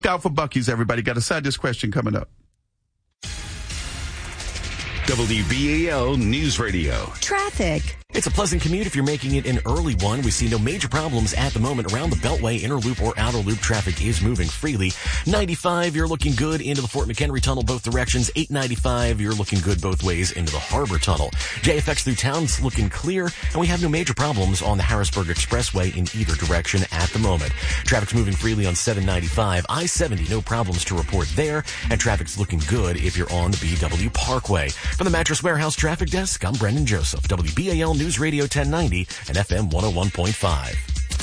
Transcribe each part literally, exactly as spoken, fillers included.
out for Buc-ee's, everybody. Got a side dish question coming up. W B A L News Radio. Traffic. It's a pleasant commute if you're making it an early one. We see no major problems at the moment around the Beltway. Inner loop or outer loop traffic is moving freely. ninety-five, you're looking good into the Fort McHenry Tunnel both directions. eight ninety-five, you're looking good both ways into the Harbor Tunnel. J F X through town's looking clear, and we have no major problems on the Harrisburg Expressway in either direction at the moment. Traffic's moving freely on seven ninety-five. I seventy, no problems to report there, and traffic's looking good if you're on the B W Parkway. From the Mattress Warehouse Traffic Desk, I'm Brendan Joseph, W B A L News Radio ten ninety and F M one oh one point five.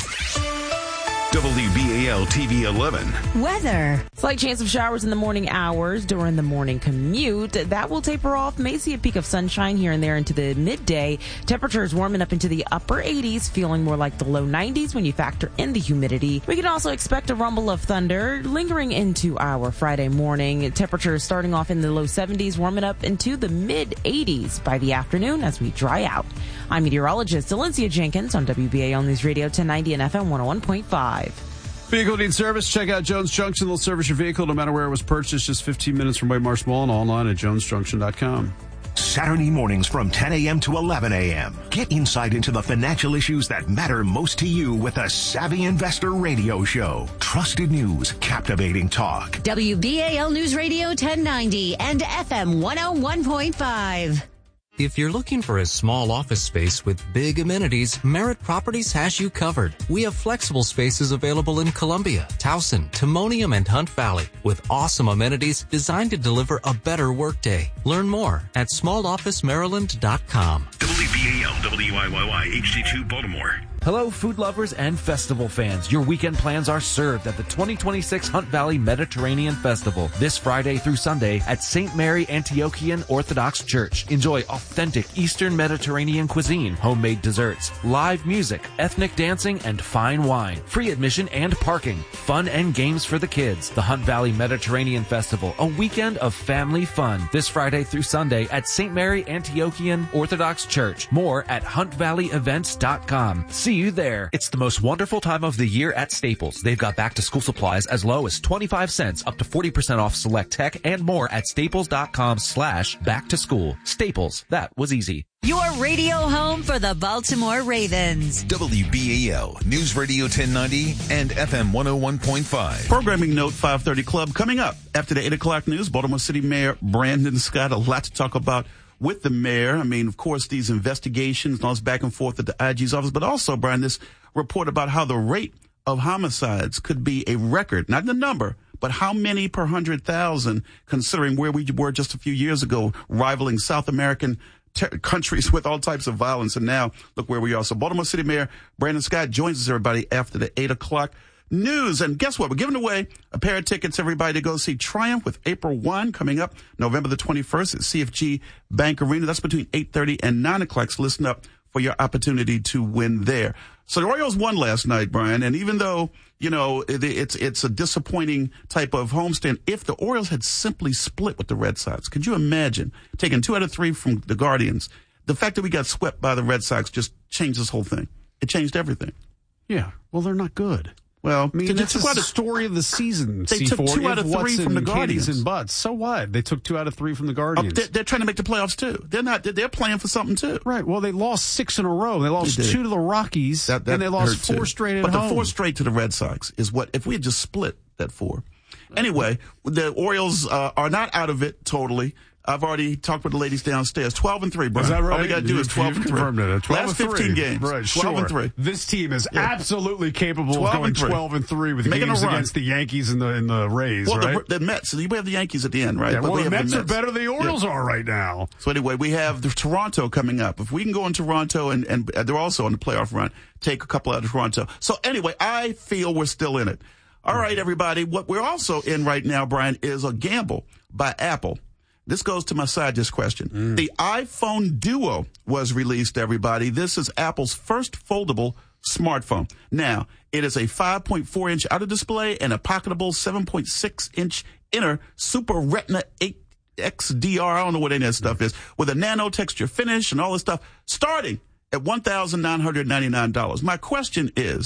W B A L T V eleven. Weather. Slight chance of showers in the morning hours during the morning commute. That will taper off. May see a peak of sunshine here and there into the midday. Temperatures warming up into the upper eighties, feeling more like the low nineties when you factor in the humidity. We can also expect a rumble of thunder lingering into our Friday morning. Temperatures starting off in the low seventies, warming up into the mid eighties by the afternoon as we dry out. I'm meteorologist Valencia Jenkins on W B A L News Radio ten ninety and F M one oh one point five. Vehicle needs service? Check out Jones Junction. They'll service your vehicle no matter where it was purchased. Just fifteen minutes from Whitemarsh Mall and online at jones junction dot com. Saturday mornings from ten a.m. to eleven a.m. Get insight into the financial issues that matter most to you with the Savvy Investor Radio Show. Trusted news, captivating talk. W B A L News Radio ten ninety and F M one oh one point five. If you're looking for a small office space with big amenities, Merritt Properties has you covered. We have flexible spaces available in Columbia, Towson, Timonium, and Hunt Valley with awesome amenities designed to deliver a better workday. Learn more at small office maryland dot com. W B A L W I Y Y H D two Baltimore. Hello, food lovers and festival fans. Your weekend plans are served at the twenty twenty-six Hunt Valley Mediterranean Festival this Friday through Sunday at Saint Mary Antiochian Orthodox Church. Enjoy authentic Eastern Mediterranean cuisine, homemade desserts, live music, ethnic dancing, and fine wine. Free admission and parking. Fun and games for the kids. The Hunt Valley Mediterranean Festival, a weekend of family fun. This Friday through Sunday at Saint Mary Antiochian Orthodox Church. More at hunt valley events dot com. See you there. It's the most wonderful time of the year at Staples. They've got back to school supplies as low as twenty-five cents up to forty percent off select tech and more at staples dot com slash back to school. Staples. That was easy. Your radio home for the Baltimore Ravens. W B A L News Radio ten ninety and F M one oh one point five. Programming note, five thirty Club coming up after the eight o'clock news. Baltimore City Mayor Brandon Scott, a lot to talk about with the mayor. I mean, of course, these investigations and all this back and forth at the I G's office, but also, Brian, this report about how the rate of homicides could be a record, not the number, but how many per hundred thousand, considering where we were just a few years ago, rivaling South American ter- countries with all types of violence. And now look where we are. So Baltimore City Mayor Brandon Scott joins us, everybody, after the eight o'clock news. And guess what? We're giving away a pair of tickets, everybody, to go see Triumph with April first coming up November the twenty-first at C F G Bank Arena. That's between eight thirty and nine o'clock. So listen up for your opportunity to win there. So the Orioles won last night, Brian, and even though, you know, it, it's it's a disappointing type of homestand, if the Orioles had simply split with the Red Sox, could you imagine taking two out of three from the Guardians? The fact that we got swept by the Red Sox just changed this whole thing. It changed everything. Yeah, well, they're not good. Well, I mean, that's the story of the season. They C took four, two out of three from the Guardians and butts. So what? They took two out of three from the Guardians. Oh, they're, they're trying to make the playoffs too. They're not. They're playing for something too. Right. Well, they lost six in a row. They lost they two to the Rockies, that, that and they lost four too. straight at but home. But the four straight to the Red Sox is what. If we had just split that four. Anyway, the Orioles uh, are not out of it totally. I've already talked with the ladies downstairs. Twelve and three, Brian. Is that right? All we got to do you, is twelve and three. twelve Last fifteen three. games, right? Twelve sure. and three. This team is yeah. absolutely capable of going and twelve and three with Making games against the Yankees and the and the Rays. Well, right? the, the Mets. So you have the Yankees at the end, right? Yeah, but well, we the have Mets, the are better than the Orioles yeah. are right now. So anyway, we have the Toronto coming up. If we can go in Toronto, and, and they're also on the playoff run, take a couple out of Toronto. So anyway, I feel we're still in it. All mm-hmm. right, everybody. What we're also in right now, Brian, is a gamble by Apple. This goes to my side dish question. Mm. The iPhone Duo was released, everybody. This is Apple's first foldable smartphone. Now, it is a five point four inch outer display and a pocketable seven point six inch inner Super Retina eight X D R. I don't know what any of that stuff is, with a nano texture finish and all this stuff, starting at one thousand nine hundred ninety-nine dollars. My question is,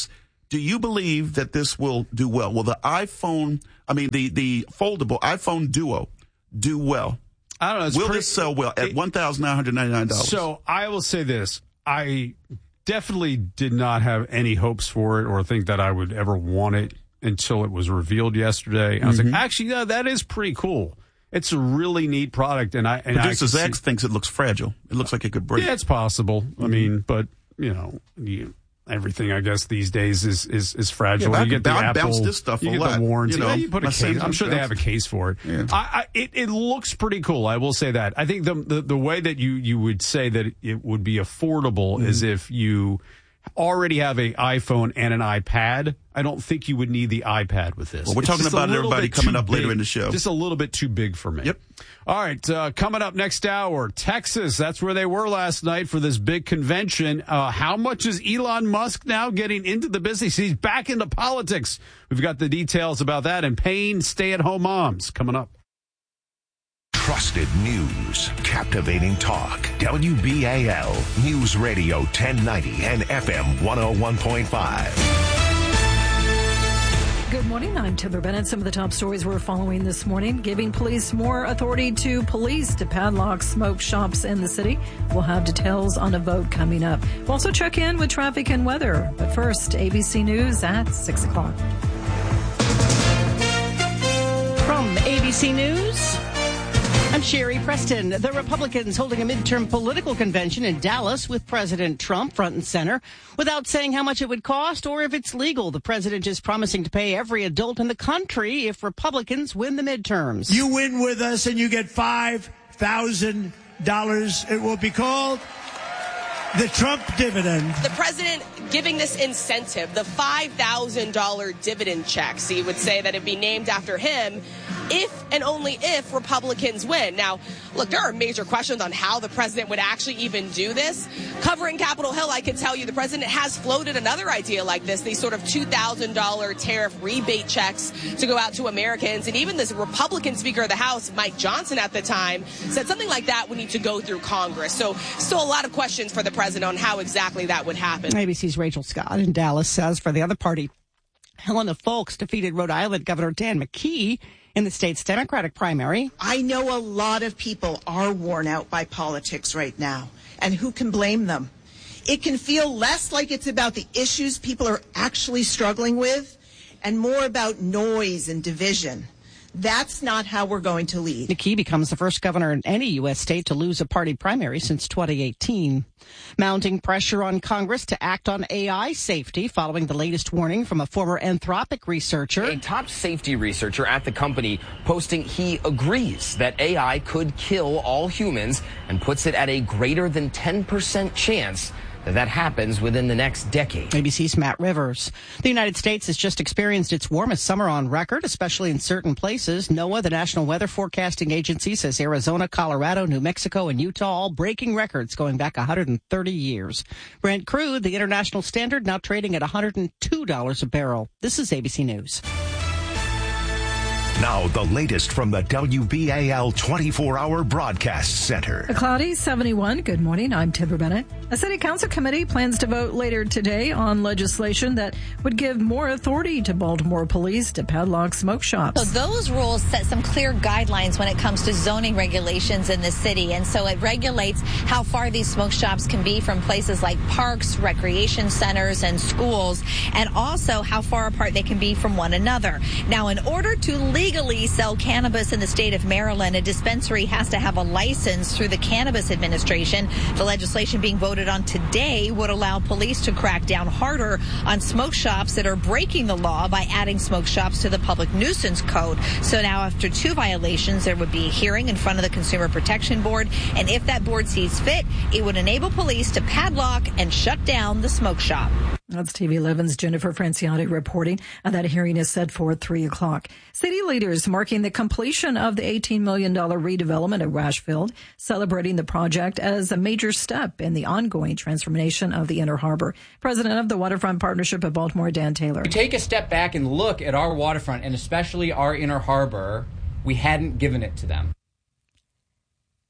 Do you believe that this will do well? Will the iPhone, I mean, the, the foldable iPhone Duo do well? I don't know. It's will pretty, this sell well at one thousand nine hundred ninety-nine dollars? So I will say this. I definitely did not have any hopes for it or think that I would ever want it until it was revealed yesterday. I was mm-hmm. like, actually, no, that is pretty cool. It's a really neat product. And I, and Producer I Zach see, thinks it looks fragile. It looks like it could break. Yeah, it's possible. Mm-hmm. I mean, but, you know, you, everything, I guess, these days is is, is fragile. Yeah, you get the I Apple, bounce this stuff you a get lot. the warranty. You know, yeah, you put a case. I'm sure they have a case for it. Yeah. I, I, it. It looks pretty cool. I will say that. I think the the, the way that you, you would say that it would be affordable mm-hmm. is if you already have an iPhone and an iPad. I don't think you would need the iPad with this. Well, we're it's talking about everybody coming up big, later in the show. Just a little bit too big for me. Yep. All right, uh, coming up next hour, Texas. That's where they were last night for this big convention. Uh, how much is Elon Musk now getting into the business? He's back into politics. We've got the details about that and paying stay-at-home moms coming up. Trusted news, captivating talk. W B A L News Radio ten ninety and F M one oh one point five. Good morning. I'm Timber Bennett. Some of the top stories we're following this morning. Giving police more authority to police to padlock smoke shops in the city. We'll have details on a vote coming up. We'll also check in with traffic and weather. But first, A B C News at six o'clock. From A B C News, I'm Sherry Preston. The Republicans holding a midterm political convention in Dallas with President Trump front and center without saying how much it would cost or if it's legal. The president is promising to pay every adult in the country if Republicans win the midterms. You win with us and you get five thousand dollars. It will be called the Trump dividend. The president giving this incentive, the five thousand dollars dividend checks. He would say that it'd be named after him if and only if Republicans win. Now, look, there are major questions on how the president would actually even do this. Covering Capitol Hill, I can tell you the president has floated another idea like this, these sort of two thousand dollars tariff rebate checks to go out to Americans. And even this Republican Speaker of the House, Mike Johnson at the time, said something like that would need to go through Congress. So still a lot of questions for the president on how exactly that would happen. A B C's Rachel Scott in Dallas says for the other party, Helena Foulkes defeated Rhode Island Governor Dan McKee in the state's Democratic primary. I know a lot of people are worn out by politics right now, and who can blame them? It can feel less like it's about the issues people are actually struggling with and more about noise and division. That's not how we're going to lead. McKee becomes the first governor in any U S state to lose a party primary since twenty eighteen. Mounting pressure on Congress to act on A I safety following the latest warning from a former Anthropic researcher. A top safety researcher at the company posting he agrees that A I could kill all humans and puts it at a greater than ten percent chance that that happens within the next decade. A B C's Matt Rivers. The United States has just experienced its warmest summer on record, especially in certain places. NOAA, the National Weather Forecasting Agency, says Arizona, Colorado, New Mexico, and Utah all breaking records going back one hundred thirty years. Brent crude, the international standard, now trading at one hundred two dollars a barrel. This is A B C News. Now, the latest from the W B A L twenty-four hour Broadcast Center. A cloudy seventy-one. Good morning. I'm Timber Bennett. A city council committee plans to vote later today on legislation that would give more authority to Baltimore police to padlock smoke shops. So those rules set some clear guidelines when it comes to zoning regulations in the city. And so it regulates how far these smoke shops can be from places like parks, recreation centers, and schools, and also how far apart they can be from one another. Now, in order to legally sell cannabis in the state of Maryland, a dispensary has to have a license through the Cannabis Administration. The legislation being voted on today would allow police to crack down harder on smoke shops that are breaking the law by adding smoke shops to the public nuisance code. So now after two violations, there would be a hearing in front of the Consumer Protection Board. And if that board sees fit, it would enable police to padlock and shut down the smoke shop. That's T V eleven's Jennifer Franciati reporting, and that hearing is set for three o'clock. City leaders marking the completion of the eighteen million dollars redevelopment at Rashfield, celebrating the project as a major step in the ongoing transformation of the Inner Harbor. President of the Waterfront Partnership of Baltimore, Dan Taylor. We take a step back and look at our waterfront, and especially our Inner Harbor. We hadn't given it to them.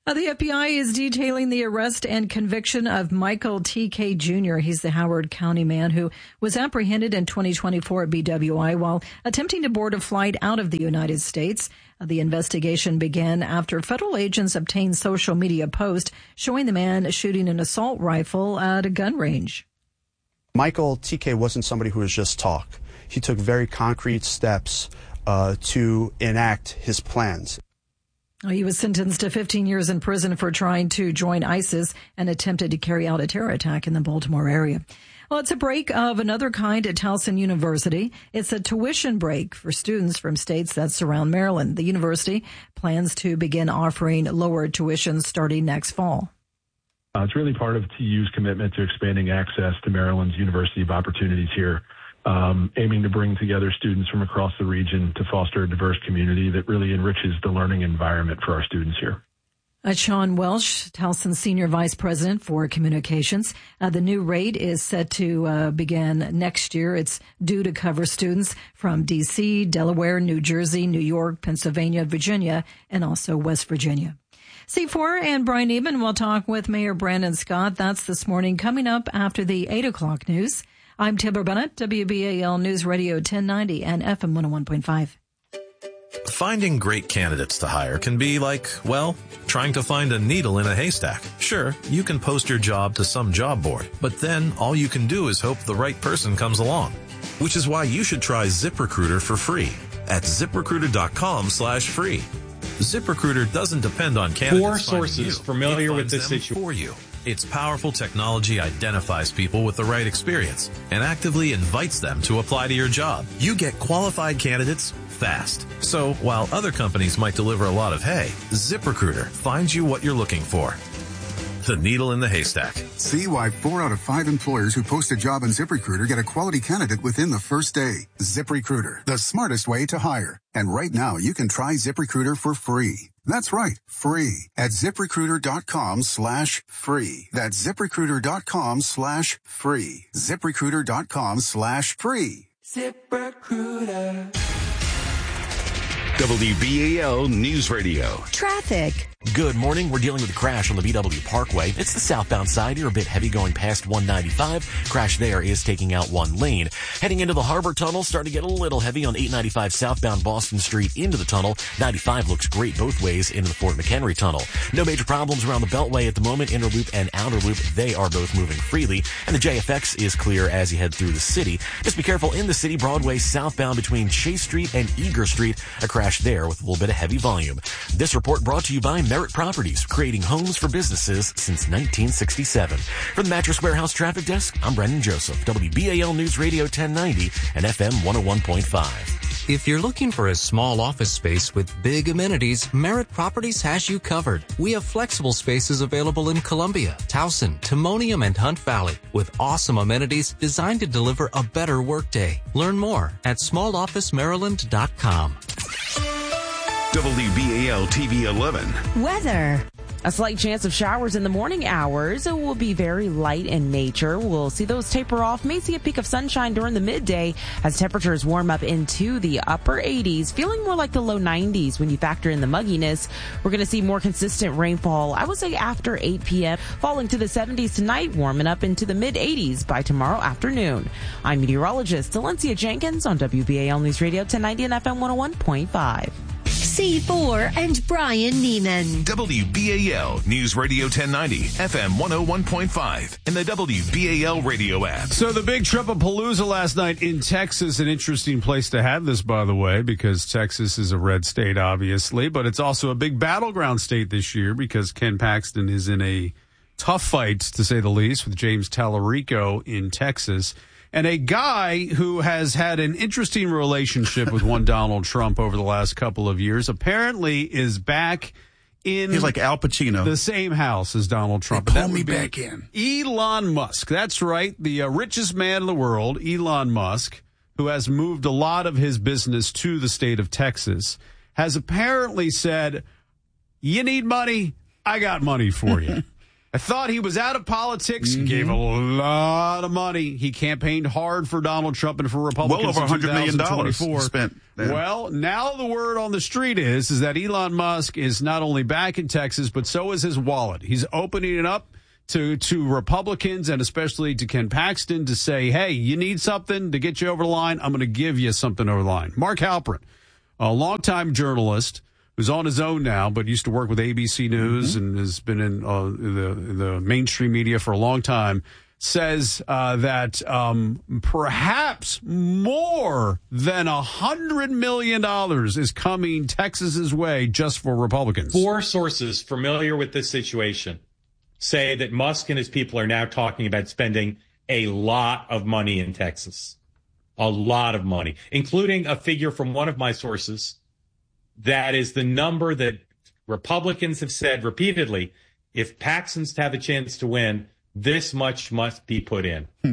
Uh, the F B I is detailing the arrest and conviction of Michael T K Junior He's the Howard County man who was apprehended in twenty twenty-four at B W I while attempting to board a flight out of the United States. Uh, the investigation began after federal agents obtained social media posts showing the man shooting an assault rifle at a gun range. Michael T K wasn't somebody who was just talk. He took very concrete steps uh, to enact his plans. He was sentenced to fifteen years in prison for trying to join ISIS and attempted to carry out a terror attack in the Baltimore area. Well, it's a break of another kind at Towson University. It's a tuition break for students from states that surround Maryland. The university plans to begin offering lower tuitions starting next fall. Uh, it's really part of T U's commitment to expanding access to Maryland's University of Opportunities here. Um, aiming to bring together students from across the region to foster a diverse community that really enriches the learning environment for our students here. Uh, Sean Welsh, Towson Senior Vice President for Communications. Uh, the new rate is set to uh, begin next year. It's due to cover students from D C, Delaware, New Jersey, New York, Pennsylvania, Virginia, and also West Virginia. C four and Brian Eben will talk with Mayor Brandon Scott. That's this morning coming up after the eight o'clock news. I'm Taylor Bennett, W B A L News Radio ten ninety and F M one oh one point five. Finding great candidates to hire can be like, well, trying to find a needle in a haystack. Sure, you can post your job to some job board, but then all you can do is hope the right person comes along. Which is why you should try ZipRecruiter for free at ZipRecruiter.com slash free. ZipRecruiter doesn't depend on candidates. Four sources familiar with this situation for you. Its powerful technology identifies people with the right experience and actively invites them to apply to your job. You get qualified candidates fast. So while other companies might deliver a lot of hay, ZipRecruiter finds you what you're looking for. The needle in the haystack. See why four out of five employers who post a job on ZipRecruiter get a quality candidate within the first day. ZipRecruiter, the smartest way to hire. And right now, you can try ZipRecruiter for free. That's right, free at ZipRecruiter.com slash free. That's ZipRecruiter.com slash free. ZipRecruiter.com slash free. ZipRecruiter. W B A L News Radio. Traffic. Good morning. We're dealing with a crash on the B W Parkway. It's the southbound side. You're a bit heavy going past one ninety-five. Crash there is taking out one lane. Heading into the Harbor Tunnel, starting to get a little heavy on eight ninety-five southbound Boston Street into the tunnel. ninety-five looks great both ways into the Fort McHenry Tunnel. No major problems around the Beltway at the moment. Inner Loop and Outer Loop, they are both moving freely. And the J F X is clear as you head through the city. Just be careful in the city. Broadway southbound between Chase Street and Eager Street. A crash there with a little bit of heavy volume. This report brought to you by Merit Properties, creating homes for businesses since nineteen sixty-seven. From the Mattress Warehouse Traffic Desk, I'm Brendan Joseph, W B A L News Radio ten ninety and F M one oh one point five. If you're looking for a small office space with big amenities, Merit Properties has you covered. We have flexible spaces available in Columbia, Towson, Timonium, and Hunt Valley with awesome amenities designed to deliver a better workday. Learn more at small office maryland dot com. W B A L T V eleven. Weather. A slight chance of showers in the morning hours. It will be very light in nature. We'll see those taper off. May see a peak of sunshine during the midday as temperatures warm up into the upper eighties, feeling more like the low nineties when you factor in the mugginess. We're going to see more consistent rainfall, I would say after eight p.m., falling to the seventies tonight, warming up into the mid eighties by tomorrow afternoon. I'm meteorologist Valencia Jenkins on W B A L News Radio ten ninety and F M one oh one point five. C four and Brian Neiman. W B A L News Radio ten ninety, F M one oh one point five, and the W B A L radio app. So the big Tripapalooza last night in Texas, an interesting place to have this, by the way, because Texas is a red state, obviously, but it's also a big battleground state this year because Ken Paxton is in a tough fight, to say the least, with James Tallarico in Texas. And a guy who has had an interesting relationship with one Donald Trump over the last couple of years apparently is back in He's like Al Pacino. The same house as Donald Trump. They pull me back in. Elon Musk. That's right. The uh, richest man in the world, Elon Musk, who has moved a lot of his business to the state of Texas, has apparently said, you need money? I got money for you. I thought he was out of politics. Mm-hmm. He gave a lot of money. He campaigned hard for Donald Trump and for Republicans. Well over one hundred million dollars spent. There. Well, now the word on the street is, is that Elon Musk is not only back in Texas, but so is his wallet. He's opening it up to, to Republicans and especially to Ken Paxton to say, hey, you need something to get you over the line? I'm going to give you something over the line. Mark Halperin, a longtime journalist, who's on his own now, but used to work with A B C News mm-hmm. and has been in uh, the the mainstream media for a long time, says uh, that um, perhaps more than one hundred million dollars is coming Texas's way just for Republicans. Four sources familiar with this situation say that Musk and his people are now talking about spending a lot of money in Texas, a lot of money, including a figure from one of my sources that is the number that Republicans have said repeatedly, if Paxton's to have a chance to win, this much must be put in. Hmm.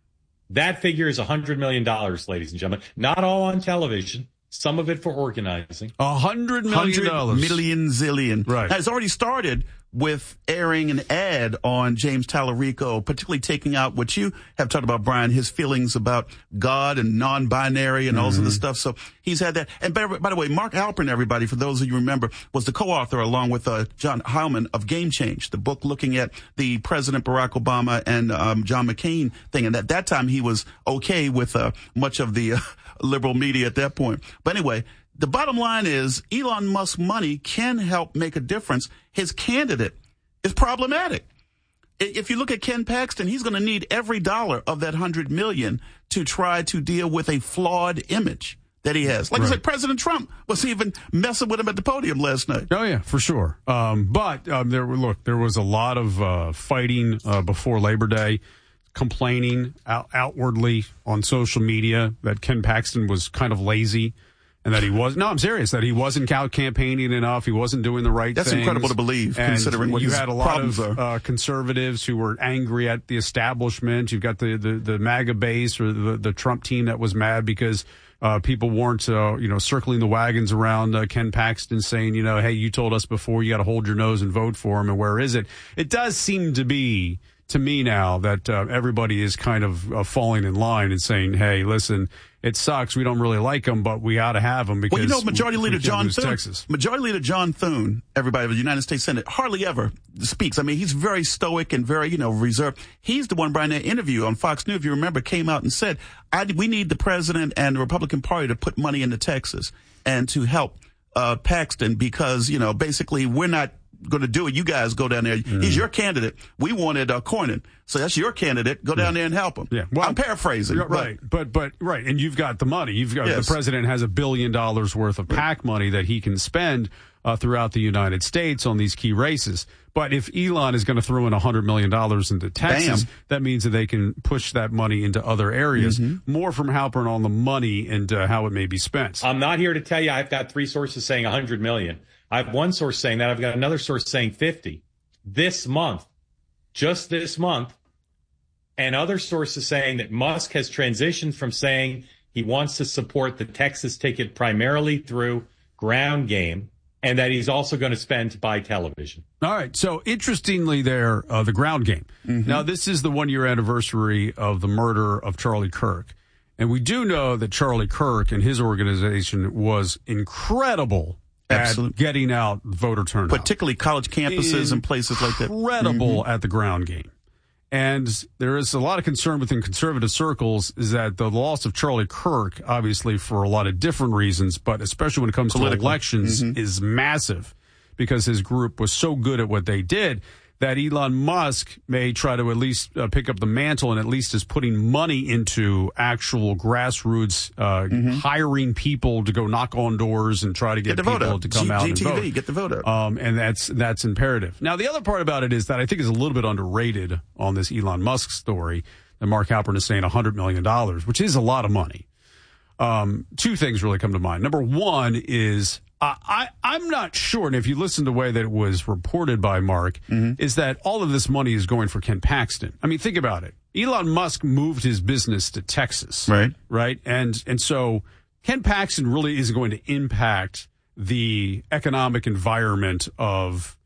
That figure is one hundred million dollars, ladies and gentlemen. Not all on television. Some of it for organizing. A hundred million dollars. Million zillion. Right. Now, it's already started with airing an ad on James Tallarico, particularly taking out what you have talked about, Brian, his feelings about God and non-binary and mm-hmm. all this other stuff. So he's had that. And by, by the way, Mark Halperin, everybody, for those of you who remember, was the co-author along with uh, John Heilman of Game Change, the book looking at the President Barack Obama and um, John McCain thing. And at that time, he was okay with uh, much of the uh, liberal media at that point. But anyway, the bottom line is Elon Musk's money can help make a difference. His candidate is problematic. If you look at Ken Paxton, he's going to need every dollar of that hundred million to try to deal with a flawed image that he has. Like right. I said, President Trump was even messing with him at the podium last night. Oh yeah, for sure. Um, but um, there, look, there was a lot of uh, fighting uh, before Labor Day, complaining out- outwardly on social media that Ken Paxton was kind of lazy. And that he was, no, I'm serious, that he wasn't out campaigning enough. He wasn't doing the right That's things. That's incredible to believe, and considering what you his had a lot problems of uh, conservatives who were angry at the establishment. You've got the, the, the MAGA base or the, the Trump team that was mad because uh, people weren't, uh, you know, circling the wagons around uh, Ken Paxton saying, you know, hey, you told us before you got to hold your nose and vote for him, and where is it? It does seem to be, to me now, that uh, everybody is kind of uh, falling in line and saying, hey, listen, it sucks. We don't really like him, but we ought to have him because well, you know, Majority we, Leader we John Thune, Texas. Majority Leader John Thune, everybody of the United States Senate, hardly ever speaks. I mean, he's very stoic and very, you know, reserved. He's the one, Brian, that interview on Fox News, if you remember, came out and said, I, we need the president and the Republican Party to put money into Texas and to help uh, Paxton because, you know, basically we're not going to do it. You guys go down there. Mm. He's your candidate. We wanted uh, Cornyn. So that's your candidate. Go down yeah. there and help him. Yeah. Well, I'm paraphrasing. Right. right. But, but, right. And you've got the money. You've got, yes. the president has a billion dollars worth of PAC money that he can spend uh, throughout the United States on these key races. But if Elon is going to throw in one hundred million dollars into Texas, Bam. that means that they can push that money into other areas. Mm-hmm. More from Halperin on the money and uh, how it may be spent. I'm not here to tell you I've got three sources saying one hundred million dollars. I have one source saying that. I've got another source saying fifty this month, just this month, and other sources saying that Musk has transitioned from saying he wants to support the Texas ticket primarily through ground game, and that he's also going to spend to buy television. All right. So interestingly there, uh, the ground game. Mm-hmm. Now, this is the one-year anniversary of the murder of Charlie Kirk. And we do know that Charlie Kirk and his organization was incredible Absolutely. at getting out voter turnout. Particularly college campuses and places like that. Incredible mm-hmm. at the ground game. And there is a lot of concern within conservative circles is that the loss of Charlie Kirk, obviously for a lot of different reasons, but especially when it comes Political. to elections, mm-hmm. is massive because his group was so good at what they did that Elon Musk may try to at least uh, pick up the mantle and at least is putting money into actual grassroots, uh, mm-hmm. hiring people to go knock on doors and try to get, get people to come G- out G T V, and vote. Get the vote out. Um, and that's that's imperative. Now, the other part about it is that I think is a little bit underrated on this Elon Musk story that Mark Halperin is saying one hundred million dollars, which is a lot of money. Um, two things really come to mind. Number one is Uh, I, I'm not sure, and if you listen to the way that it was reported by Mark, mm-hmm. is that all of this money is going for Ken Paxton. I mean, think about it. Elon Musk moved his business to Texas. Right. Right? And and so Ken Paxton really isn't going to impact the economic environment of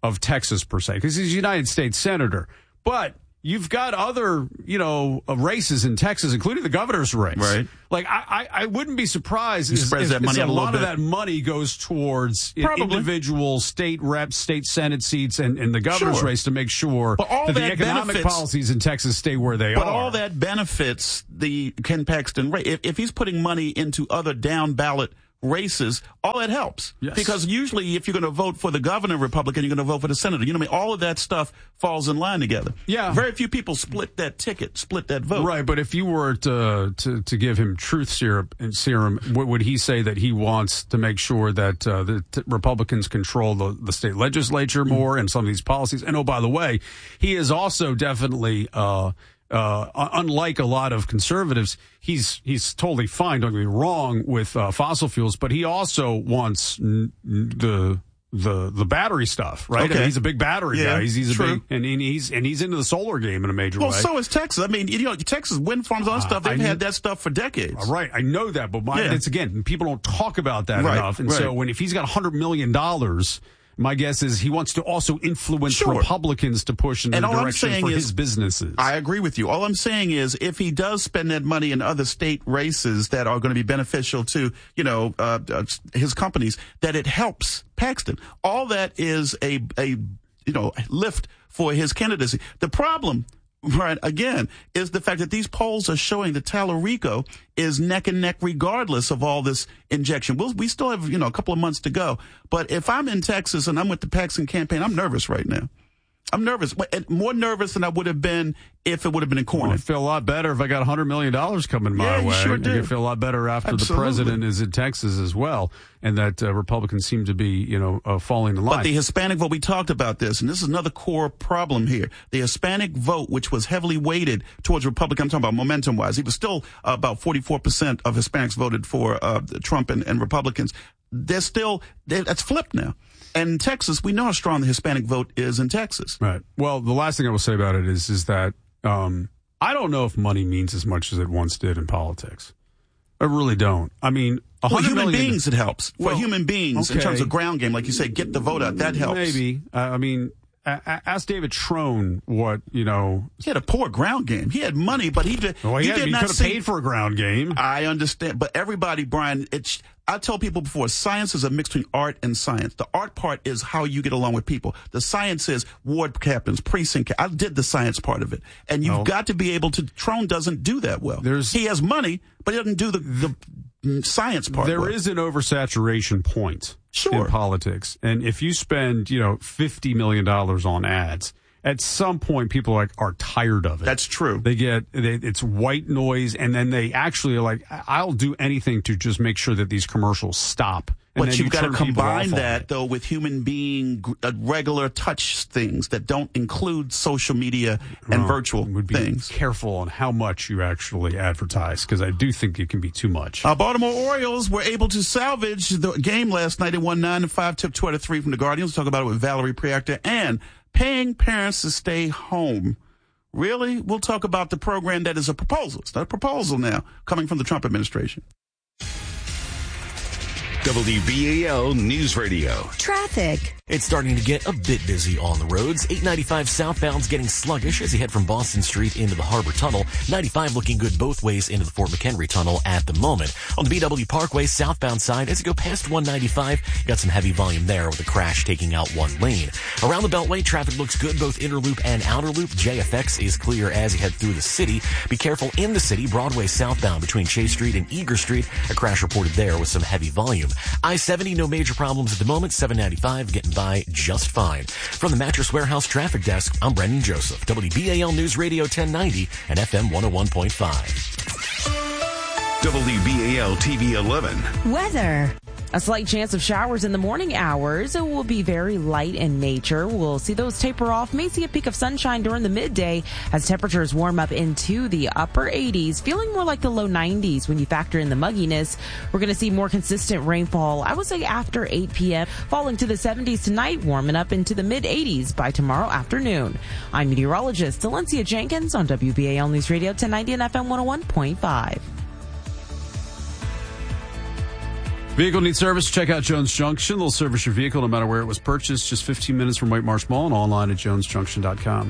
of Texas per se, because he's a United States senator. But you've got other, you know, uh, races in Texas, including the governor's race. Right. Like, I, I, I wouldn't be surprised He if, spreads if, that money if out a a little lot of bit. that money goes towards Probably. individual state reps, state senate seats, and, and the governor's Sure. race to make sure But all that, the that economic benefits- policies in Texas stay where they But are. all that benefits the Ken Paxton race. If, if he's putting money into other down ballot races, all that helps. Yes. Because usually if you're going to vote for the governor Republican, you're going to vote for the senator. You know what I mean? All of that stuff falls in line together. Yeah. Very few people split that ticket, split that vote. Right, but if you were to to, to give him truth serum, serum, what would he say that he wants to make sure that uh, the t- Republicans control the, the state legislature more and some of these policies? And oh, by the way, he is also definitely, uh, uh, unlike a lot of conservatives, he's he's totally fine, don't get me wrong, with uh, fossil fuels, but he also wants n- the the the battery stuff, right? Okay. I mean, he's a big battery Yeah, guy. He's he's a true. big and, and he's and he's into the solar game in a major Well, way. so is Texas. I mean, you know, Texas wind farms, all that Uh, stuff, they've I had kn- that stuff for decades. All right, I know that, but my, Yeah. it's again, people don't talk about that Right, enough. And right. so when if he's got one hundred million dollars, my guess is he wants to also influence Sure. Republicans to push in the And all I'm direction saying for is- his businesses. I agree with you. All I'm saying is if he does spend that money in other state races that are going to be beneficial to, you know, uh, uh, his companies, that it helps Paxton. All that is a, a, you know, lift for his candidacy. The problem, right, again, is the fact that these polls are showing that Tallarico is neck and neck regardless of all this injection. We'll, we still have, you know, a couple of months to go. But if I'm in Texas and I'm with the Paxton campaign, I'm nervous right now. I'm nervous, and more nervous than I would have been if it would have been in Well, Corning. I feel a lot better if I got one hundred million dollars coming my Yeah, you way. sure do. I feel a lot better after the Absolutely. president is in Texas as well, and that uh, Republicans seem to be, you know, uh, falling in line. But the Hispanic vote, we talked about this, and this is another core problem here. The Hispanic vote, which was heavily weighted towards Republicans, I'm talking about momentum-wise, it was still uh, about forty-four percent of Hispanics voted for uh, Trump and, and Republicans. They're still, they're, that's flipped now. And in Texas, we know how strong the Hispanic vote is in Texas. Right. Well, the last thing I will say about it is is that um, I don't know if money means as much as it once did in politics. I really don't. I mean, a For hundred human million- beings, it helps. For Well, human beings, in okay. terms of ground game, like you say, get the vote out. That helps. Maybe. Uh, I mean, a- a- ask David Trone what, you know. He had a poor ground game. He had money, but he did. Well, he, he had, did he not could have see- paid for a ground game. I understand, but everybody, Brian, it's. I tell people before, science is a mix between art and science. The art part is how you get along with people. The science is ward captains, precinct. Ca- I did the science part of it, and you've No. got to be able to. Trone doesn't do that well. There's- he has money, but he doesn't do the the mm, science part. There well. is an oversaturation point Sure. in politics. And if you spend, you know, fifty million dollars on ads, at some point people like are tired of it. That's true. They get, they, it's white noise, and then they actually are like, I'll do anything to just make sure that these commercials stop. And But then you've you got to turn people combine off on that, it. though, with human being gr- uh, regular touch things that don't include social media and Well, virtual would be things. careful on how much you actually advertise, because I do think it can be too much. Uh, Baltimore Orioles were able to salvage the game last night. They won nine to five, took two out of three from the Guardians. We'll talk about it with Valerie Priacta. And paying parents to stay home. Really? We'll talk about the program that is a proposal. It's not a proposal now, coming from the Trump administration. W B A L News Radio. Traffic. It's starting to get a bit busy on the roads. eight ninety-five southbound's getting sluggish as you head from Boston Street into the Harbor Tunnel. ninety-five looking good both ways into the Fort McHenry Tunnel at the moment. On the B W Parkway southbound side, as you go past one ninety-five, you got some heavy volume there with a crash taking out one lane. Around the Beltway, traffic looks good both inner loop and outer loop. J F X is clear as you head through the city. Be careful in the city. Broadway southbound between Chase Street and Eager Street. A crash reported there with some heavy volume. I seventy, no major problems at the moment. seven ninety-five getting by just fine. From the Mattress Warehouse Traffic Desk, I'm Brendan Joseph. W B A L News Radio ten ninety and F M one oh one point five. W B A L T V eleven. Weather. A slight chance of showers in the morning hours. It will be very light in nature. We'll see those taper off. May see a peak of sunshine during the midday as temperatures warm up into the upper eighties, feeling more like the low nineties when you factor in the mugginess. We're going to see more consistent rainfall, I would say after eight p.m., falling to the seventies tonight, warming up into the mid eighties by tomorrow afternoon. I'm meteorologist Valencia Jenkins on W B A L News Radio ten ninety and F M one oh one point five. Vehicle needs service? Check out Jones Junction. They'll service your vehicle no matter where it was purchased. Just fifteen minutes from White Marsh Mall and online at jones junction dot com.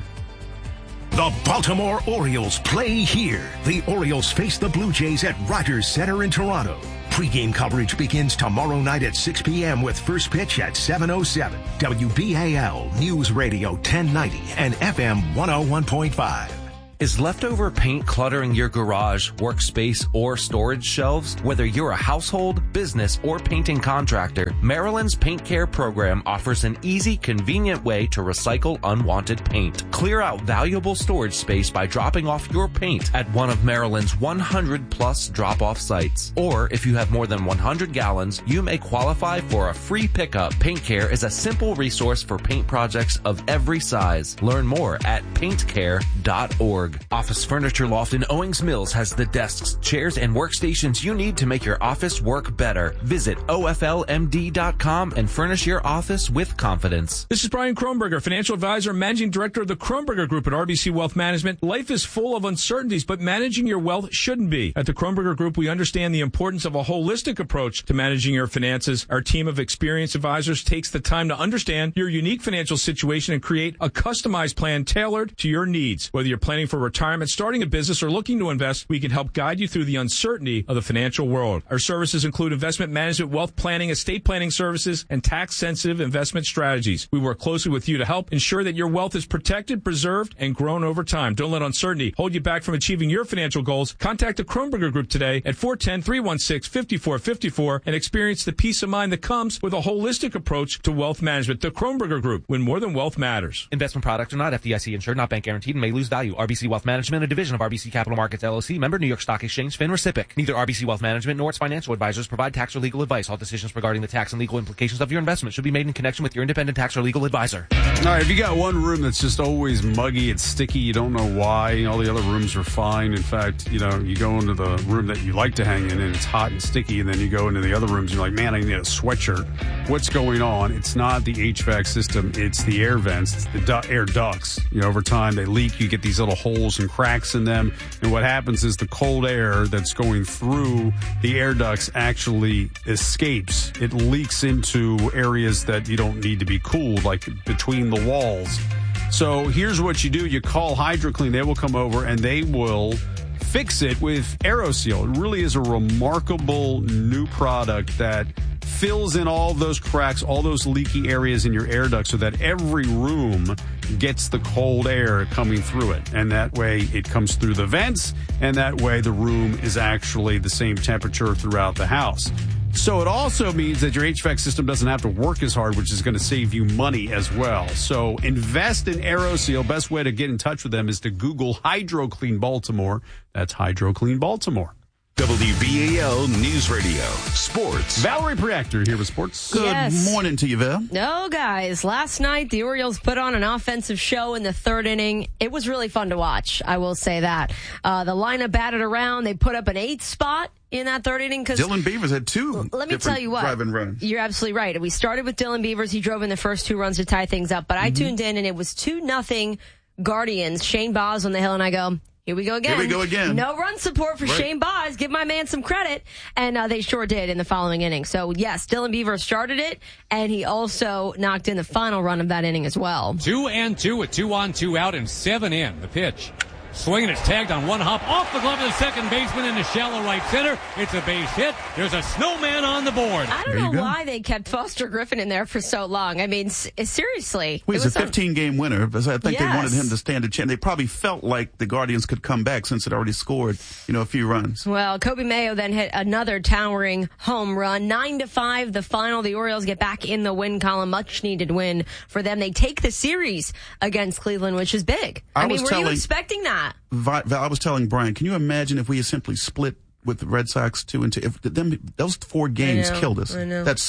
The Baltimore Orioles play here. The Orioles face the Blue Jays at Rogers Center in Toronto. Pre-game coverage begins tomorrow night at six p.m. with first pitch at seven oh seven. W B A L News Radio ten ninety and F M one oh one point five. Is leftover paint cluttering your garage, workspace, or storage shelves? Whether you're a household, business, or painting contractor, Maryland's Paint Care program offers an easy, convenient way to recycle unwanted paint. Clear out valuable storage space by dropping off your paint at one of Maryland's one hundred plus drop-off sites. Or if you have more than one hundred gallons, you may qualify for a free pickup. Paint Care is a simple resource for paint projects of every size. Learn more at paint care dot org. Office Furniture Loft in Owings Mills has the desks, chairs, and workstations you need to make your office work better. Visit O F L M D dot com and furnish your office with confidence. This is Brian Kronberger, financial advisor and managing director of the Kronberger Group at R B C Wealth Management. Life is full of uncertainties, but managing your wealth shouldn't be. At the Kronberger Group, we understand the importance of a holistic approach to managing your finances. Our team of experienced advisors takes the time to understand your unique financial situation and create a customized plan tailored to your needs. Whether you're planning for retirement, starting a business, or looking to invest, we can help guide you through the uncertainty of the financial world. Our services include investment management, wealth planning, estate planning services, and tax-sensitive investment strategies. We work closely with you to help ensure that your wealth is protected, preserved, and grown over time. Don't let uncertainty hold you back from achieving your financial goals. Contact the Kronberger Group today at four one zero, three one six, five four five four and experience the peace of mind that comes with a holistic approach to wealth management. The Kronberger Group, when more than wealth matters. Investment products are not F D I C insured, not bank guaranteed, and may lose value. R B C Wealth Management, a division of R B C Capital Markets, L L C, member New York Stock Exchange, FINRA S I P C. Neither R B C Wealth Management nor its financial advisors provide tax or legal advice. All decisions regarding the tax and legal implications of your investment should be made in connection with your independent tax or legal advisor. All right, if you got one room that's just always muggy, it's sticky, you don't know why, all the other rooms are fine. In fact, you know, you go into the room that you like to hang in and it's hot and sticky, and then you go into the other rooms and you're like, man, I need a sweatshirt. What's going on? It's not the H V A C system, it's the air vents, it's the du- air ducts. You know, over time they leak, you get these little holes and cracks in them, and what happens is the cold air that's going through the air ducts actually escapes. It leaks into areas that you don't need to be cooled, like between the walls. So here's what you do. You call HydroClean. They will come over and they will fix it with AeroSeal. It really is a remarkable new product that fills in all those cracks, all those leaky areas in your air duct so that every room gets the cold air coming through it. And that way it comes through the vents, and that way the room is actually the same temperature throughout the house. So it also means that your H V A C system doesn't have to work as hard, which is going to save you money as well. So invest in AeroSeal. Best way to get in touch with them is to Google HydroClean Baltimore. That's HydroClean Baltimore. W B A L News Radio Sports. Valerie Preactor here with sports. Good Yes. morning to you, Val. No, guys. Last night, the Orioles put on an offensive show in the third inning. It was really fun to watch. I will say that. Uh, the lineup batted around. They put up an eighth spot in that third inning. Cause Dylan Beavers had two. Let me tell you what. Driving runs. You're absolutely right. We started with Dylan Beavers. He drove in the first two runs to tie things up. But I Mm-hmm. tuned in, and it was two nothing Guardians. Shane Baz on the hill, and I go, here we go again. Here we go again. No run support for Right. Shane Baz. Give my man some credit. And uh, they sure did in the following inning. So, yes, Dylan Beaver started it, and he also knocked in the final run of that inning as well. Two and two with two on, two out, and seven in. The pitch. Swinging, it's tagged on one hop off the glove of the second baseman in the shallow right center. It's a base hit. There's a snowman on the board. I don't know why they kept Foster Griffin in there for so long. I mean, s- seriously. Well, It he's a was fifteen-game winner, but I think they Yes. wanted him to stand a chance. They probably felt like the Guardians could come back since it already scored, you know, a few runs. Well, Kobe Mayo then hit another towering home run. Nine to five, the final. The Orioles get back in the win column. Much needed win for them. They take the series against Cleveland, which is big. I, I mean, was were telling- you expecting that? Vi- Val, I was telling Brian, can you imagine if we had simply split with the Red Sox two and two? If them those four games I know, killed us. I know. That sweep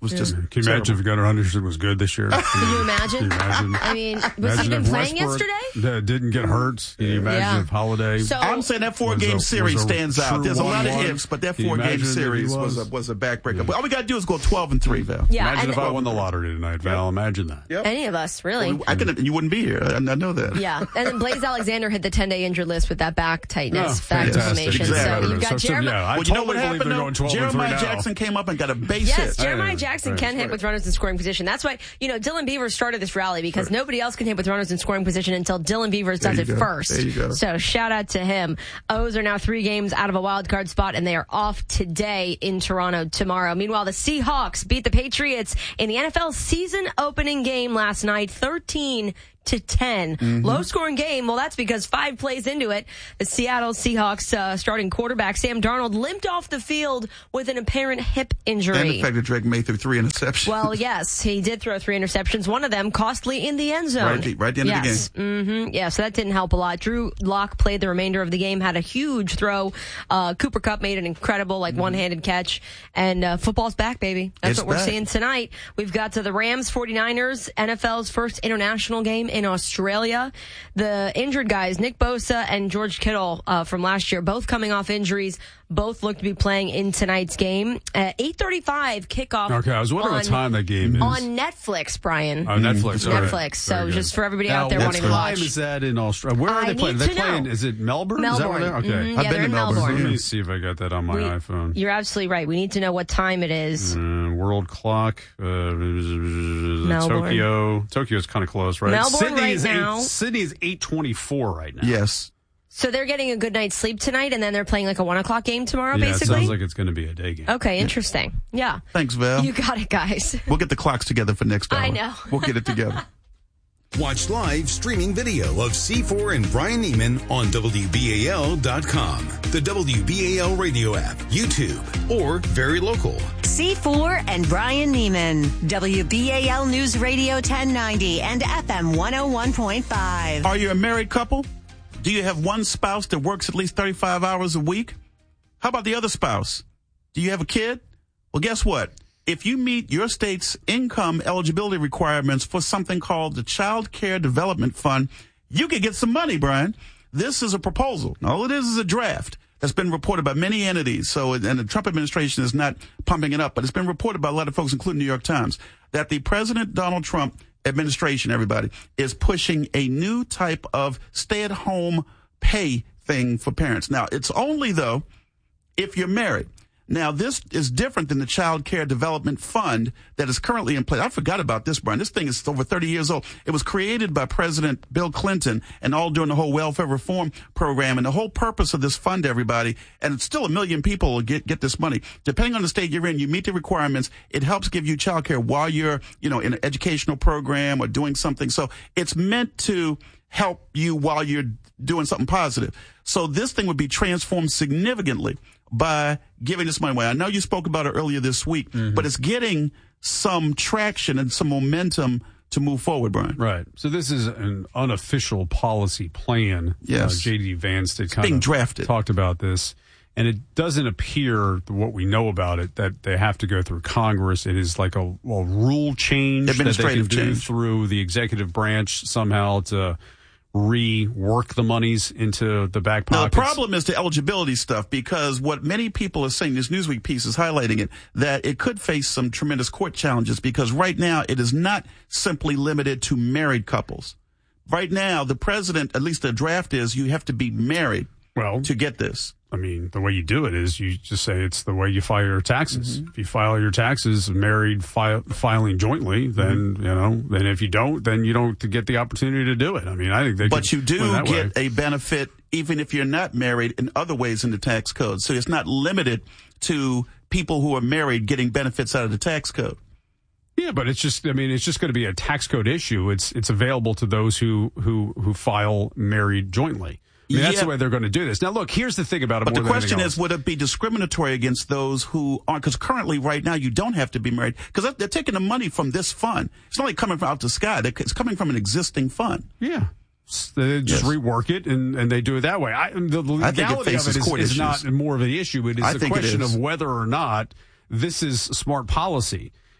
was just. Can you imagine if Gunnar Henderson was good this year? Can you imagine? Can you imagine? I mean, was Imagine he even if playing Westbrook yesterday? uh, Didn't get hurt. Can you imagine Yeah. if Holiday? So- I'm saying that four was game a- series was a stands out. true There's a lot of one one? ifs, but that Can you four game imagine if he series was was? a was a backbreaker. But all we got to do is go twelve and three, Val. Yeah, Imagine and if I won the lottery tonight, Val. Imagine that. Yep. Any of us, really. I could. You wouldn't be here. I, I know that. Yeah, and then Blaze Alexander hit the ten-day injured list with that back tightness, Oh, back fantastic. inflammation. Exactly. So you've got So- so, Jeremiah. yeah, I Well, you know totally what believe happened they're though? going twelve and three Jeremiah now. Jackson came up and got a base Yes, hit. Jeremiah Right, Jackson right, can hit right. with runners in scoring position. That's why, you know, Dylan Beavers started this rally because nobody else can hit with runners in scoring position until Dylan Beavers does There it you go. first. There you go. So shout out to him. O's are now three games out of a wild card spot, and they are off today in Toronto tomorrow. Meanwhile, the Seahawks beat the Patriots in the N F L season opening game last night, thirteen to ten. Mm-hmm. Low scoring game. Well, that's because five plays into it, the Seattle Seahawks uh, starting quarterback Sam Darnold limped off the field with an apparent hip injury. And the fact that Drake May threw three interceptions. Well, yes, he did throw three interceptions, one of them costly in the end zone. Right at the- right at the end of the yes. Mm-hmm. Yeah, so that didn't help a lot. Drew Lock played the remainder of the game, had a huge throw. Uh, Cooper Kupp made an incredible, like, one-handed catch. And uh, football's back, baby. That's It's what we're back. seeing tonight. We've got to the Rams forty-niners, N F L's first international game in Australia. The injured guys, Nick Bosa and George Kittle uh, from last year, both coming off injuries, both look to be playing in tonight's game. Uh, eight thirty-five kickoff. Okay, I was wondering on, what time that game is. On Netflix, Brian. Oh, Netflix. all right. Netflix. So Very good. just for everybody Now, out there what wanting to time watch. is that in Australia? Where are I they playing? need They to playing? know. Is it Melbourne? Is that where Melbourne. they're? Okay. Mhm. Yeah, they're in Melbourne. Let me see if I got that on my We- iPhone. You're absolutely right. We need to know what time it is. Uh, world clock. Uh, Tokyo. Tokyo's kind of close, right? Melbourne Sydney right is now. Eight, Sydney is eight twenty-four right now. Yes. So they're getting a good night's sleep tonight, and then they're playing like a one o'clock game tomorrow, Yeah, it basically? sounds like it's going to be a day game. Okay, interesting. Yeah. Thanks, Val. You got it, guys. We'll get the clocks together for next hour. I know. We'll get it together. Watch live streaming video of C four and Brian Neiman on W B A L dot com, the W B A L radio app, YouTube, or very local. C four and Brian Neiman, W B A L News Radio ten ninety and F M one oh one point five. Are you a married couple? Do you have one spouse that works at least thirty-five hours a week? How about the other spouse? Do you have a kid? Well, guess what? If you meet your state's income eligibility requirements for something called the Child Care Development Fund, you can get some money, Brian. This is a proposal. All it is is a draft that's been reported by many entities. So, and the Trump administration is not pumping it up, but it's been reported by a lot of folks, including the New York Times, that the President Donald Trump administration, everybody, is pushing a new type of stay-at-home pay thing for parents. Now, it's only, though, if you're married. Now, this is different than the Child Care Development Fund that is currently in place. I forgot about this, Brian. This thing is over thirty years old. It was created by President Bill Clinton and all during the whole welfare reform program. And the whole purpose of this fund, everybody, and it's still a million people will get, get this money. Depending on the state you're in, you meet the requirements. It helps give you child care while you're, you know, in an educational program or doing something. So it's meant to help you while you're doing something positive. So this thing would be transformed significantly by giving this money away. I know you spoke about it earlier this week, mm-hmm. but it's getting some traction and some momentum to move forward, Brian. Right. So this is an unofficial policy plan. Yes. Uh, J D. Vance did kind being of drafted. talked about this. And it doesn't appear, what we know about it, that they have to go through Congress. It is like a, a rule change Administrative that they can do change. through the executive branch somehow to rework the monies into the back Now, pockets. the problem is the eligibility stuff, because what many people are saying, this Newsweek piece is highlighting it, that it could face some tremendous court challenges, because right now it is not simply limited to married couples. Right now, the president, at least the draft is, you have to be married well, to get this. I mean, the way you do it is you just say it's the way you file your taxes. Mm-hmm. If you file your taxes married fi- filing jointly, then, Mm-hmm. you know, then if you don't, then you don't get the opportunity to do it. I mean, I think they But could you do put it that get way. a benefit even if you're not married in other ways in the tax code. So it's not limited to people who are married getting benefits out of the tax code. Yeah, but it's just, I mean, it's just going to be a tax code issue. It's it's available to those who, who, who file married jointly. I mean, that's Yeah. the way they're going to do this. Now, look, here's the thing about it. But more the than question anything is, else. would it be discriminatory against those who aren't? Because currently, right now, you don't have to be married, because they're taking the money from this fund. It's not like coming from out the sky. It's coming from an existing fund. Yeah. They just Yes. rework it, and, and they do it that way. I, the I think it legality of faces it is, court is issues. not more of an issue. It is I a think it question is. of whether or not this is smart policy.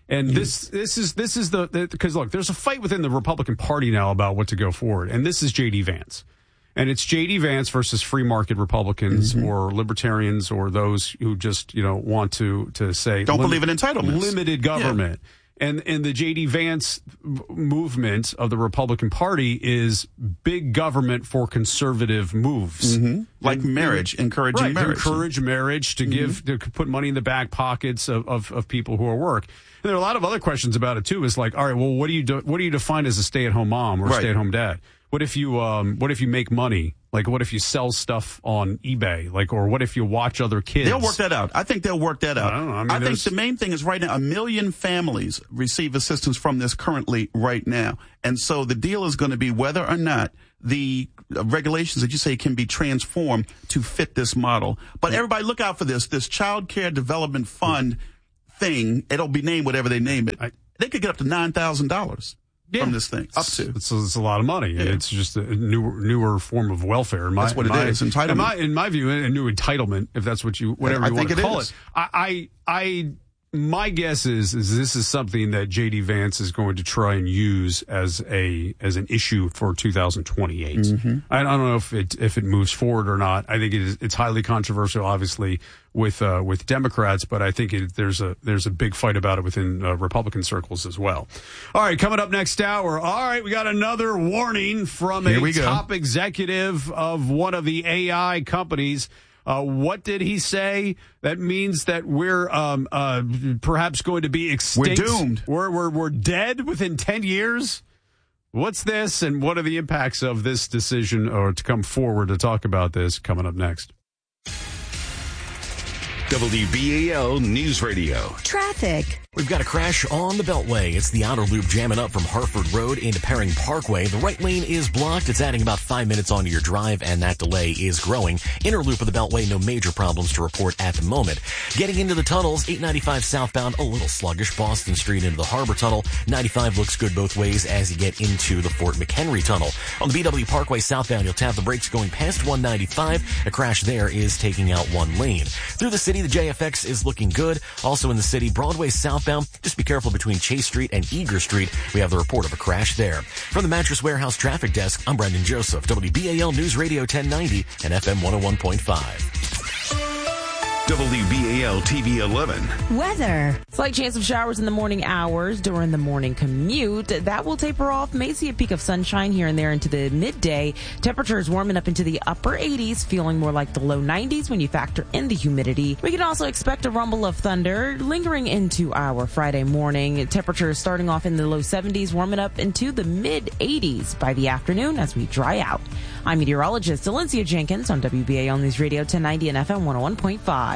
And this this is this is the because look, there's a fight within the Republican Party now about what to go forward, and this is J D Vance, and it's J D Vance versus free market Republicans mm-hmm. or libertarians or those who just you know want to to say don't limit, believe in entitlements, limited government. Yeah. And and the J D Vance movement of the Republican Party is big government for conservative moves, mm-hmm. like and, marriage, encouraging right, marriage, to encourage marriage, to mm-hmm. give, to put money in the back pockets of, of, of people who are work. And there are a lot of other questions about it too. Is like, all right, well, what do you do, what do you define as a stay-at-home mom or right. stay-at-home dad? What if you um what if you make money? Like, what if you sell stuff on eBay? Like, or what if you watch other kids? They'll work that out. I think they'll work that out. I don't know. I, mean, I think the main thing is right now, a million families receive assistance from this currently right now. And so the deal is going to be whether or not the regulations that you say can be transformed to fit this model. But everybody look out for this, this Child Care Development Fund thing. It'll be named whatever they name it. They could get up to nine thousand dollars. Yeah. From this thing up to it's, it's a lot of money. Yeah. It's just a newer newer form of welfare. In my, that's what in it my, is. Entitlement. In my, in my view, a new entitlement, if that's what you whatever I you think want to it call is. it. I, I I my guess is is this is something that J D Vance is going to try and use as a as an issue for two thousand twenty-eight. Mm-hmm. I, I don't know if it if it moves forward or not. I think it is it's highly controversial, obviously, with uh, with Democrats, but I think it, there's a there's a big fight about it within uh, Republican circles as well. All right, coming up next hour. All right, we got another warning from Here a we go. top executive of one of the A I companies. Uh, what did he say? That means that we're um, uh, perhaps going to be extinct. We're doomed. We're, we're, we're dead within ten years? What's this, and what are the impacts of this decision, or to come forward to talk about this, coming up next. W B A L News Radio. Traffic. We've got a crash on the Beltway. It's the outer loop jamming up from Harford Road into Perring Parkway. The right lane is blocked. It's adding about five minutes onto your drive, and that delay is growing. Inner loop of the Beltway, no major problems to report at the moment. Getting into the tunnels, eight ninety-five southbound, a little sluggish. Boston Street into the Harbor Tunnel. ninety-five looks good both ways as you get into the Fort McHenry Tunnel. On the B W Parkway southbound, you'll tap the brakes going past one ninety-five. A crash there is taking out one lane. Through the city, the J F X is looking good. Also in the city, Broadway southbound, just be careful between Chase Street and Eager Street. We have the report of a crash there. From the Mattress Warehouse Traffic Desk, I'm Brendan Joseph, W B A L News Radio ten ninety and F M one oh one point five. W B A L T V eleven. Weather. Slight chance of showers in the morning hours during the morning commute. That will taper off. May see a peak of sunshine here and there into the midday. Temperatures warming up into the upper eighties, feeling more like the low nineties when you factor in the humidity. We can also expect a rumble of thunder lingering into our Friday morning. Temperatures starting off in the low seventies, warming up into the mid eighties by the afternoon as we dry out. I'm meteorologist Valencia Jenkins on W B A L News Radio ten ninety and F M one oh one point five.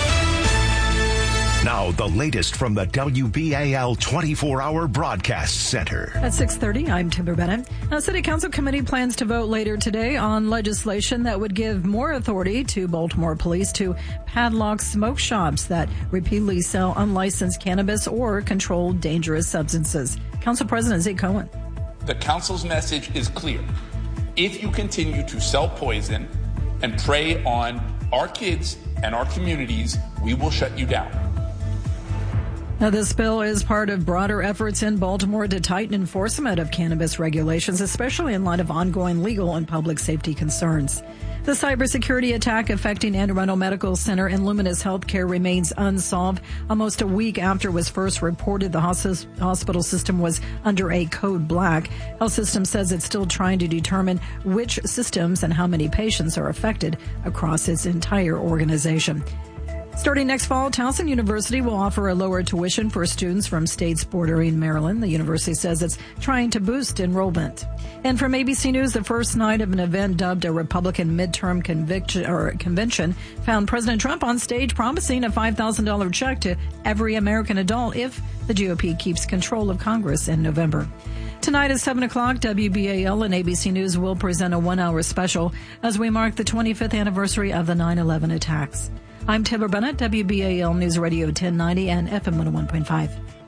Now, the latest from the W B A L twenty-four hour Broadcast Center. At six thirty, I'm Timber Bennett. A City Council committee plans to vote later today on legislation that would give more authority to Baltimore police to padlock smoke shops that repeatedly sell unlicensed cannabis or controlled dangerous substances. Council President Zeke Cohen. The council's message is clear. If you continue to sell poison and prey on our kids and our communities, we will shut you down. Now, this bill is part of broader efforts in Baltimore to tighten enforcement of cannabis regulations, especially in light of ongoing legal and public safety concerns. The cybersecurity attack affecting Anne Arundel Medical Center and Luminous Healthcare remains unsolved. Almost a week after it was first reported, the hospital system was under a code black. Health System says it's still trying to determine which systems and how many patients are affected across its entire organization. Starting next fall, Towson University will offer a lower tuition for students from states bordering Maryland. The university says it's trying to boost enrollment. And from A B C News, the first night of an event dubbed a Republican midterm conviction or convention found President Trump on stage promising a five thousand dollars check to every American adult if the G O P keeps control of Congress in November. Tonight at seven o'clock, W B A L and A B C News will present a one-hour special as we mark the twenty-fifth anniversary of the nine eleven attacks. I'm Timber Bennett, W B A L News Radio ten ninety and F M one oh one point five.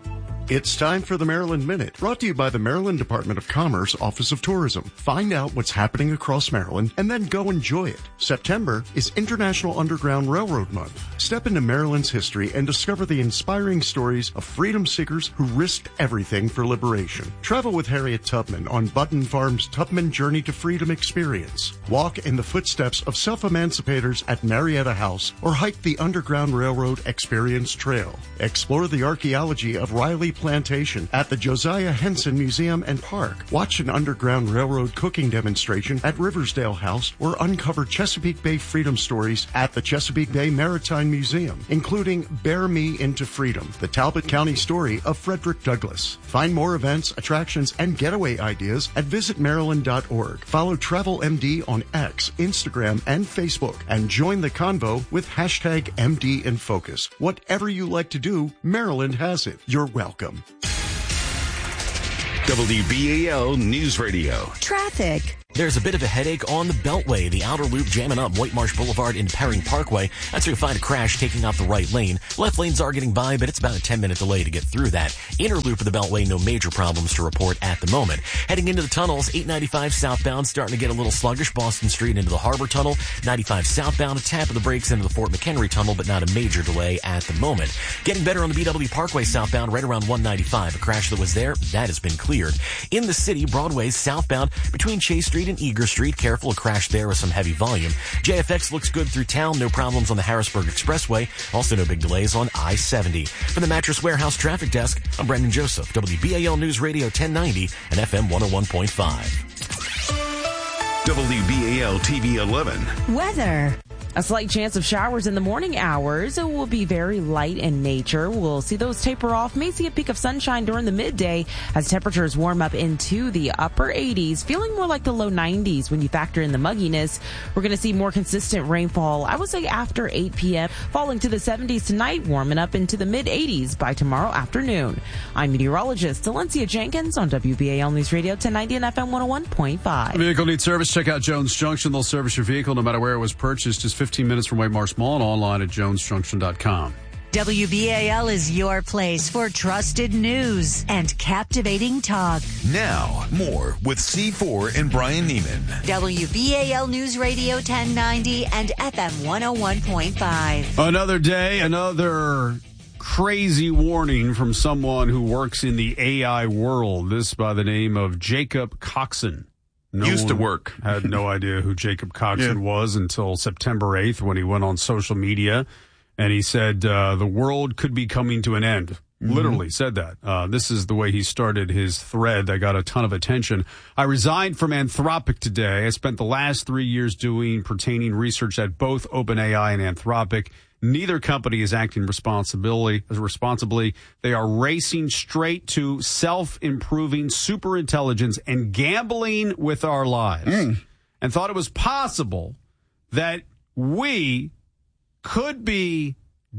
It's time for the Maryland Minute, brought to you by the Maryland Department of Commerce Office of Tourism. Find out what's happening across Maryland and then go enjoy it. September is International Underground Railroad Month. Step into Maryland's history and discover the inspiring stories of freedom seekers who risked everything for liberation. Travel with Harriet Tubman on Button Farm's Tubman Journey to Freedom experience. Walk in the footsteps of self-emancipators at Marietta House or hike the Underground Railroad Experience Trail. Explore the archaeology of Riley Plantation at the Josiah Henson Museum and Park. Watch an Underground Railroad cooking demonstration at Riversdale House or uncover Chesapeake Bay freedom stories at the Chesapeake Bay Maritime Museum, including Bear Me into Freedom, the Talbot County story of Frederick Douglass. Find more events, attractions, and getaway ideas at visit maryland dot org. Follow Travel M D on X, Instagram, and Facebook, and join the convo with hashtag M D in Focus. Whatever you like to do, Maryland has it. You're welcome. W B A L News Radio. Traffic. There's a bit of a headache on the Beltway. The outer loop jamming up White Marsh Boulevard into Perring Parkway. That's where you'll find a crash taking off the right lane. Left lanes are getting by, but it's about a ten minute delay to get through that. Inner loop of the Beltway, no major problems to report at the moment. Heading into the tunnels, eight ninety-five southbound starting to get a little sluggish. Boston Street into the Harbor Tunnel. ninety-five southbound, a tap of the brakes into the Fort McHenry Tunnel, but not a major delay at the moment. Getting better on the B W Parkway southbound, right around one ninety-five. A crash that was there, that has been cleared. In the city, Broadway southbound between Chase Street and Eager Street. Careful, a crash there with some heavy volume. J F X looks good through town. No problems on the Harrisburg Expressway. Also no big delays on I seventy. From the Mattress Warehouse Traffic Desk, I'm Brendan Joseph, W B A L News Radio ten ninety and F M one oh one point five. W B A L T V eleven. Weather. A slight chance of showers in the morning hours. It will be very light in nature. We'll see those taper off. May see a peak of sunshine during the midday as temperatures warm up into the upper eighties, feeling more like the low nineties when you factor in the mugginess. We're going to see more consistent rainfall, I would say after eight p.m., falling to the seventies tonight, warming up into the mid eighties by tomorrow afternoon. I'm meteorologist Valencia Jenkins on W B A L News Radio ten ninety and F M one oh one point five. Vehicle needs service. Check out Jones Junction. They'll service your vehicle no matter where it was purchased. Just fifteen minutes from White Marsh Mall and online at jones junction dot com. W B A L is your place for trusted news and captivating talk. Now, more with C four and Brian Neiman. W B A L News Radio ten ninety and F M one oh one point five. Another day, another crazy warning from someone who works in the A I world. This by the name of Jacob Coxon. No Used to work. Had no idea who Jacob Coxon yeah. was until September eighth when he went on social media and he said uh, the world could be coming to an end. Mm-hmm. Literally said that. Uh, this is the way he started his thread that got a ton of attention. I resigned from Anthropic today. I spent the last three years doing pertaining research at both OpenAI and Anthropic. Neither company is acting responsibly. Responsibly, they are racing straight to self-improving superintelligence and gambling with our lives. Mm. And thought it was possible that we could be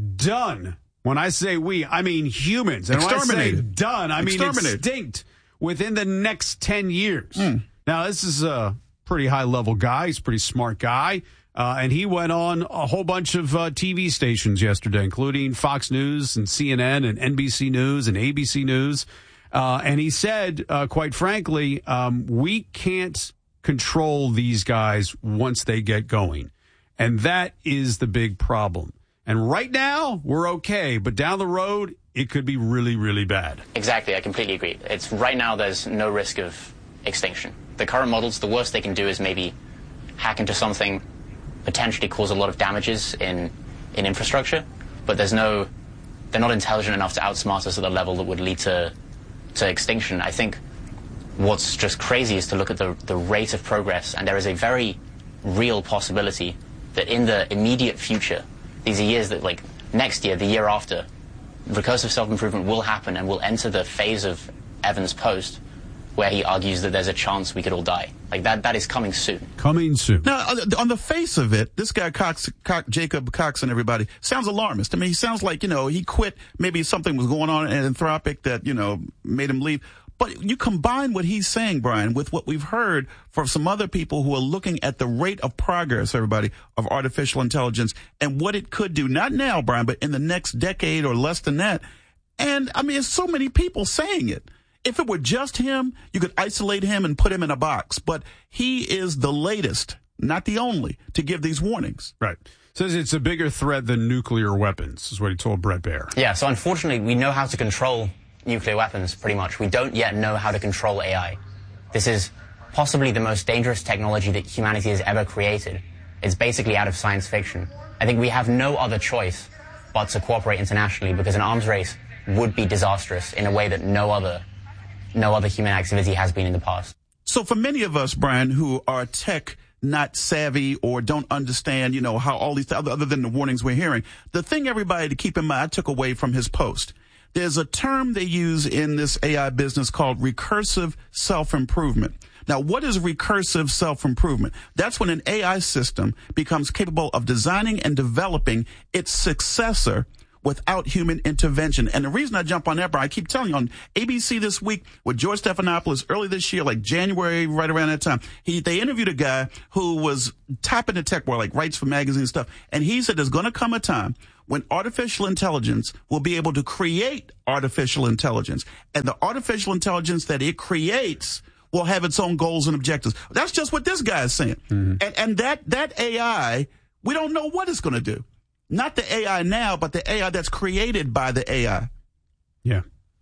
done. When I say we, I mean humans. And when I say done, I mean extinct within the next ten years. Mm. Now, this is a pretty high-level guy. He's a pretty smart guy. Uh, and he went on a whole bunch of uh, T V stations yesterday, including Fox News and C N N and N B C News and A B C News. Uh, and he said, uh, quite frankly, um, we can't control these guys once they get going. And that is the big problem. And right now, we're okay. But down the road, it could be really, really bad. Exactly. I completely agree. It's right now, there's no risk of extinction. The current models, the worst they can do is maybe hack into something, potentially cause a lot of damages in, in infrastructure, but there's no, they're not intelligent enough to outsmart us at the level that would lead to, to extinction. I think what's just crazy is to look at the, the rate of progress, and there is a very real possibility that in the immediate future, these are years that, like, next year, the year after, recursive self-improvement will happen and we'll enter the phase of Evans' post where he argues that there's a chance we could all die. Like, that, that is coming soon. Coming soon. Now, on the face of it, this guy, Cox, Cox, Jacob Coxon, everybody, sounds alarmist. I mean, he sounds like, you know, he quit. Maybe something was going on in Anthropic that, you know, made him leave. But you combine what he's saying, Brian, with what we've heard from some other people who are looking at the rate of progress, everybody, of artificial intelligence and what it could do, not now, Brian, but in the next decade or less than that. And, I mean, it's so many people saying it. If it were just him, you could isolate him and put him in a box. But he is the latest, not the only, to give these warnings. Right. Says it's a bigger threat than nuclear weapons, is what he told Bret Baier. Yeah, so unfortunately, we know how to control nuclear weapons, pretty much. We don't yet know how to control A I. This is possibly the most dangerous technology that humanity has ever created. It's basically out of science fiction. I think we have no other choice but to cooperate internationally, because an arms race would be disastrous in a way that no other no other human activity has been in the past. So for many of us, Brian, who are tech not savvy or don't understand, you know, how all these, other, other than the warnings we're hearing, the thing everybody to keep in mind, I took away from his post, there's a term they use in this A I business called recursive self-improvement. Now, what is recursive self-improvement? That's when an A I system becomes capable of designing and developing its successor without human intervention. And the reason I jump on that, Brian, I keep telling you, on A B C this week with George Stephanopoulos early this year, like January, right around that time, he they interviewed a guy who was top in the tech world, like writes for magazines and stuff. And he said there's going to come a time when artificial intelligence will be able to create artificial intelligence. And the artificial intelligence that it creates will have its own goals and objectives. That's just what this guy is saying. Mm-hmm. And, and that, that A I, we don't know what it's going to do. Not the A I now, but the A I that's created by the A I. Yeah.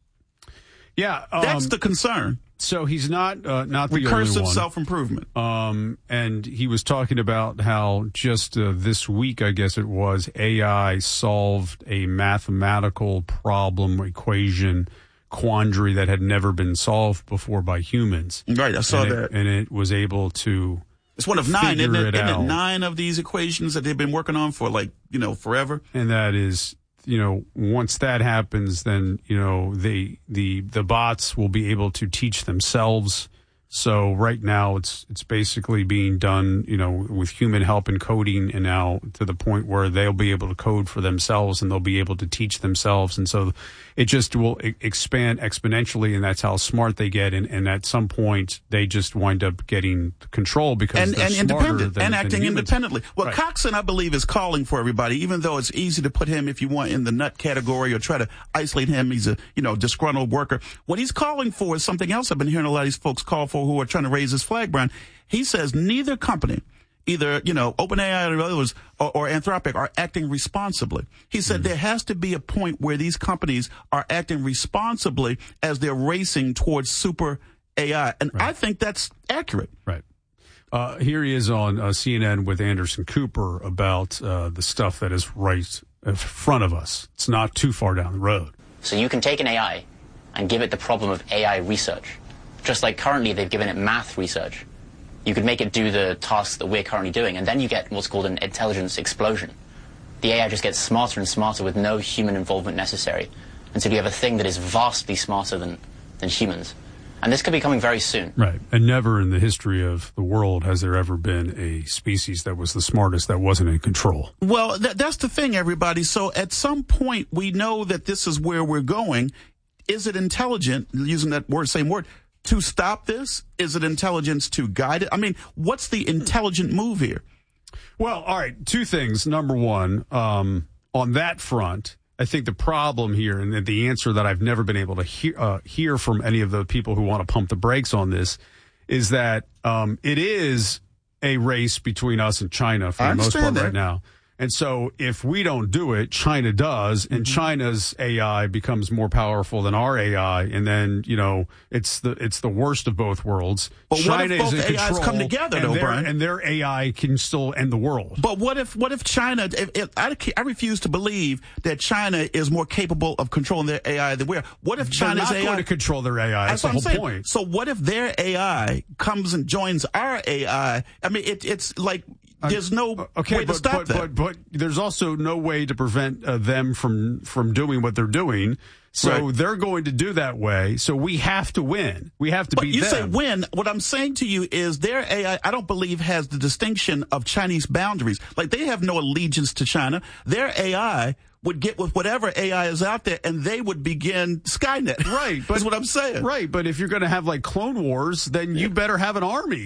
Yeah. Um, that's the concern. So he's not uh, not the recursive only one. self-improvement. Um, and he was talking about how just uh, this week, I guess it was, A I solved a mathematical problem, equation, quandary that had never been solved before by humans. Right, I saw and that. It, and it was able to It's one of nine, isn't it? it Isn't it out. nine of these equations that they've been working on for, like, you know, forever? And that is, you know, once that happens, then, you know, they, the, the bots will be able to teach themselves. So right now it's, it's basically being done, you know, with human help and coding, and now to the point where they'll be able to code for themselves and they'll be able to teach themselves. And so it just will e- expand exponentially, and that's how smart they get. And, and at some point they just wind up getting control because and, they're and smarter independent than, and than acting humans. independently. Well, Right. Coxon, I believe, is calling for everybody, even though it's easy to put him, if you want, in the nut category or try to isolate him. He's a, you know, disgruntled worker. What he's calling for is something else I've been hearing a lot of these folks call for who are trying to raise his flag, Brian. He says neither company, either, you know, OpenAI or others, or, or Anthropic, are acting responsibly. He said mm-hmm. there has to be a point where these companies are acting responsibly as they're racing towards super A I. And right. I think that's accurate. Right. Uh, here he is on uh, C N N with Anderson Cooper about uh, the stuff that is right in front of us. It's not too far down the road. So you can take an A I and give it the problem of A I research. Just like currently they've given it math research. You could make it do the tasks that we're currently doing, and then you get what's called an intelligence explosion. The A I just gets smarter and smarter with no human involvement necessary, until you have a thing that is vastly smarter than, than humans. And this could be coming very soon. Right. And never in the history of the world has there ever been a species that was the smartest that wasn't in control. Well, th- that's the thing, everybody. So at some point, we know that this is where we're going. Is it intelligent, using that word, same word, to stop this? Is it intelligence to guide it? I mean, what's the intelligent move here? Well, all right, two things. Number one, um, on that front, I think the problem here, and the answer that I've never been able to hear, uh, hear from any of the people who want to pump the brakes on this, is that um, it is a race between us and China for the most part that. right now. And so if we don't do it, China does, and mm-hmm. China's A I becomes more powerful than our A I, and then, you know, it's the it's the worst of both worlds. But China what if both is in A Is control, come together, and though, their, Brian? And their A I can still end the world. But what if what if China, if, if, I, I refuse to believe that China is more capable of controlling their A I than we are. What if China's They're not A I... going to control their A I. That's, That's the whole point. So what if their A I comes and joins our A I? I mean, it, it's like... There's no okay, way but, to stop but, that. But, but there's also no way to prevent uh, them from, from doing what they're doing. So right. they're going to do that way. So we have to win. We have to but beat you them. say win. What I'm saying to you is their A I, I don't believe, has the distinction of Chinese boundaries. Like, they have no allegiance to China. Their A I would get with whatever A I is out there, and they would begin Skynet. Right. But, That's what I'm saying. Right. But if you're going to have, like, Clone Wars, then you better have an army.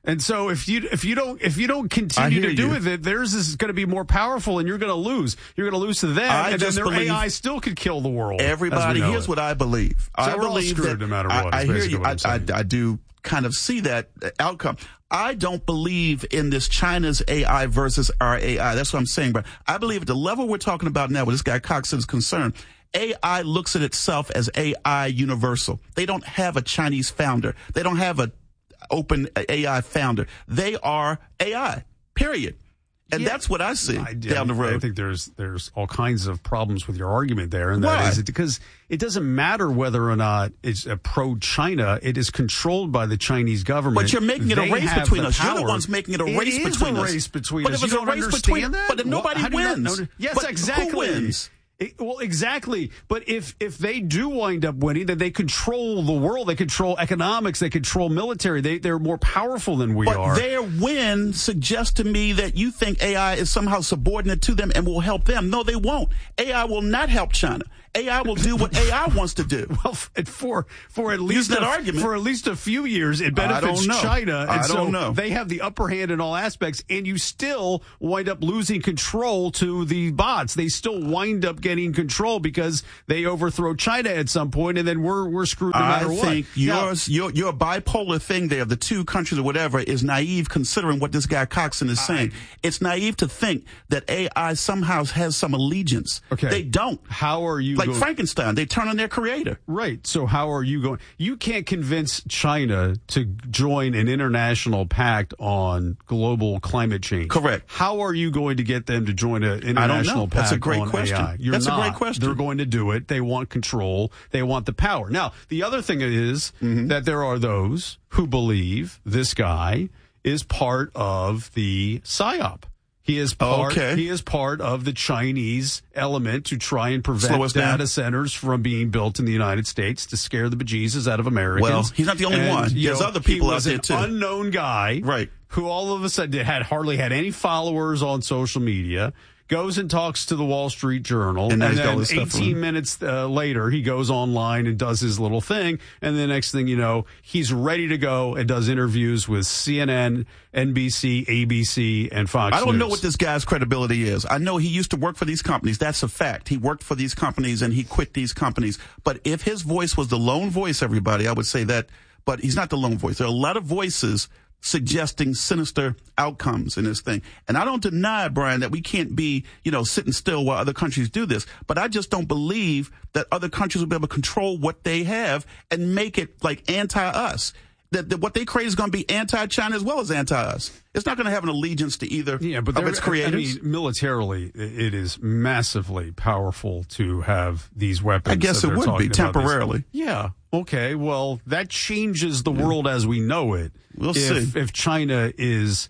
And so if you if you don't if you don't continue to do you. with it, theirs is going to be more powerful, and you're going to lose. You're going to lose to them, I and then just their believe A I still could kill the world. Everybody, here's it. what I believe. So I we're all believe screwed that, no matter what. I, I hear you. I, I, I do kind of see that outcome. I don't believe in this China's A I versus our A I. That's what I'm saying. But I believe at the level we're talking about now, where this guy Cox is concerned, A I looks at itself as A I universal. They don't have a Chinese founder. They don't have a open A I founder. They are A I, period. And Yeah. that's what I see I, down the road. I think there's there's all kinds of problems with your argument there, and that Why? is because it doesn't matter whether or not it's a pro-China. It is controlled by the Chinese government. But you're making it They a race have between the us. You're the power. ones making it a race It is between a us. race between But us. if it's You a don't race understand between- that? but then Well, nobody how do you not wins. know- Yes, But who exactly. wins? It, well, exactly. But if if they do wind up winning, then they control the world. They control economics. They control military. They they're more powerful than we but are. their win suggests to me that you think A I is somehow subordinate to them and will help them. No, they won't. A I will not help China. A I will do what A I wants to do. Well, for for at least Use that a, argument. for at least a few years, it I benefits don't know. China, and I so don't know. they have the upper hand in all aspects. And you still wind up losing control to the bots. They still wind up getting control because they overthrow China at some point, and then we're we're screwed no matter I what. think yours, your your bipolar thing there of the two countries or whatever is naive, considering what this guy Coxon is saying. It's naive to think that A I somehow has some allegiance. Okay. They don't. How are you like going- Frankenstein? They turn on their creator. Right. So how are you going? You can't convince China to join an international pact on global climate change. Correct. How are you going to get them to join an international I don't know. pact That's a great on question. A I? You're That's a not. great question. They're going to do it. They want control. They want the power. Now, the other thing is Mm-hmm. that there are those who believe this guy is part of the PSYOP. He is part. Okay. He is part of the Chinese element to try and prevent Slow us down. data centers from being built in the United States to scare the bejesus out of Americans. Well, he's not the only And, one. you There's know, other people he out was there, an too. unknown guy, Right. Who all of a sudden had hardly had any followers on social media. Goes and talks to the Wall Street Journal, And and, then he's got all then this stuff eighteen on. minutes uh, later, he goes online and does his little thing. And the next thing you know, he's ready to go and does interviews with C N N, N B C, A B C, and Fox I don't News. know what this guy's credibility is. I know he used to work for these companies. That's a fact. He worked for these companies and he quit these companies. But if his voice was the lone voice, everybody, I would say that. But he's not the lone voice. There are a lot of voices suggesting sinister outcomes in this thing. And I don't deny, Brian, that we can't be, you know, sitting still while other countries do this. But I just don't believe that other countries will be able to control what they have and make it like anti-us. That, that what they create is going to be anti-China as well as anti-us. It's not going to have an allegiance to either Yeah, but of they're- its creators. I mean, militarily, it is massively powerful to have these weapons. I guess that it they're would talking be about. temporarily. Yeah. Okay. Well, that changes the world as we know it. We'll if, see. If China is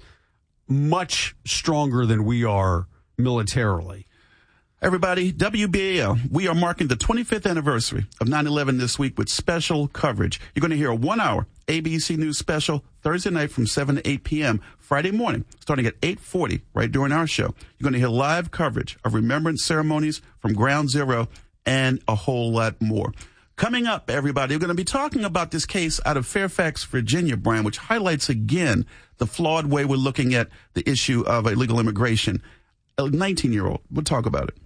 much stronger than we are militarily. Everybody, W B A L, we are marking the twenty-fifth anniversary of nine eleven this week with special coverage. You're going to hear a one-hour A B C News special Thursday night from seven to eight p.m., Friday morning, starting at eight forty, right during our show. You're going to hear live coverage of remembrance ceremonies from Ground Zero and a whole lot more. Coming up, everybody, we're going to be talking about this case out of Fairfax, Virginia, Brian, which highlights again the flawed way we're looking at the issue of illegal immigration. A nineteen-year-old. We'll talk about it.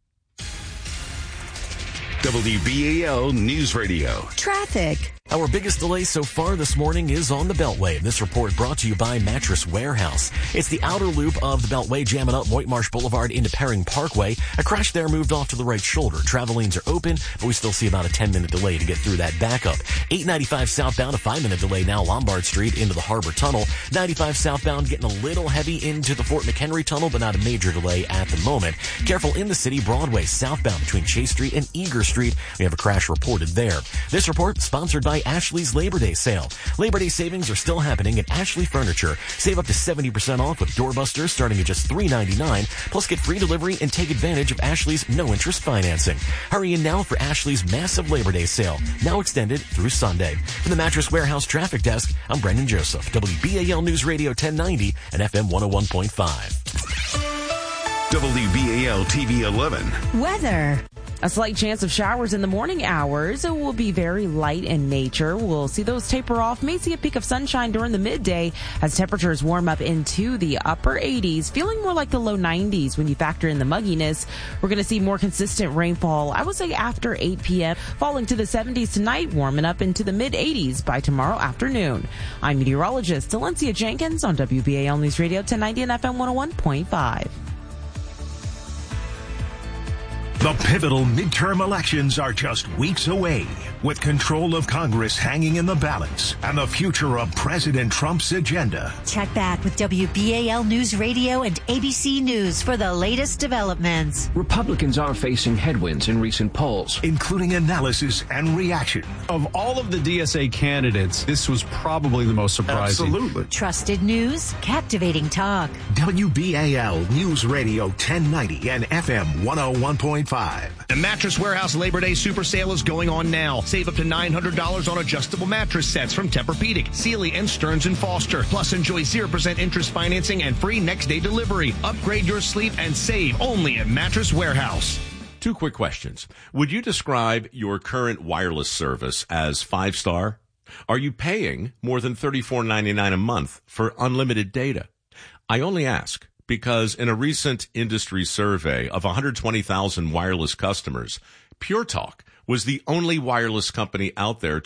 W B A L News Radio. Traffic. Our biggest delay so far this morning is on the Beltway. This report brought to you by Mattress Warehouse. It's the outer loop of the Beltway jamming up White Marsh Boulevard into Perring Parkway. A crash there moved off to the right shoulder. Travel lanes are open, but we still see about a ten-minute delay to get through that backup. eight ninety-five southbound, a five-minute delay now Lombard Street into the Harbor Tunnel. ninety-five southbound getting a little heavy into the Fort McHenry Tunnel, but not a major delay at the moment. Careful in the city, Broadway southbound between Chase Street and Eager Street. We have a crash reported there. This report sponsored by Ashley's Labor Day sale. Labor Day savings are still happening at Ashley Furniture. Save up to seventy percent off with doorbusters starting at just three ninety-nine. Plus get free delivery and take advantage of Ashley's no-interest financing. Hurry in now for Ashley's massive Labor Day sale, now extended through Sunday. From the Mattress Warehouse Traffic Desk, I'm Brendan Joseph, W B A L News Radio ten ninety and F M one oh one point five. W B A L T V eleven. Weather. A slight chance of showers in the morning hours. It will be very light in nature. We'll see those taper off. May see a peak of sunshine during the midday as temperatures warm up into the upper eighties, feeling more like the low nineties when you factor in the mugginess. We're going to see more consistent rainfall, I would say after eight p.m., falling to the seventies tonight, warming up into the mid eighties by tomorrow afternoon. I'm meteorologist Valencia Jenkins on W B A L News Radio ten ninety and F M one oh one point five. The pivotal midterm elections are just weeks away, with control of Congress hanging in the balance and the future of President Trump's agenda. Check back with W B A L News Radio and A B C News for the latest developments. Republicans are facing headwinds in recent polls, including analysis and reaction. Of all of the D S A candidates, this was probably the most surprising. Absolutely. Trusted news, captivating talk. W B A L News Radio ten ninety and F M one oh one point five. The Mattress Warehouse Labor Day Super Sale is going on now. Save up to nine hundred dollars on adjustable mattress sets from Tempur-Pedic, Sealy, and Stearns and Foster. Plus, enjoy zero percent interest financing and free next-day delivery. Upgrade your sleep and save only at Mattress Warehouse. Two quick questions. Would you describe your current wireless service as five-star? Are you paying more than thirty-four ninety-nine a month for unlimited data? I only ask because in a recent industry survey of one hundred twenty thousand wireless customers, Pure Talk was the only wireless company out there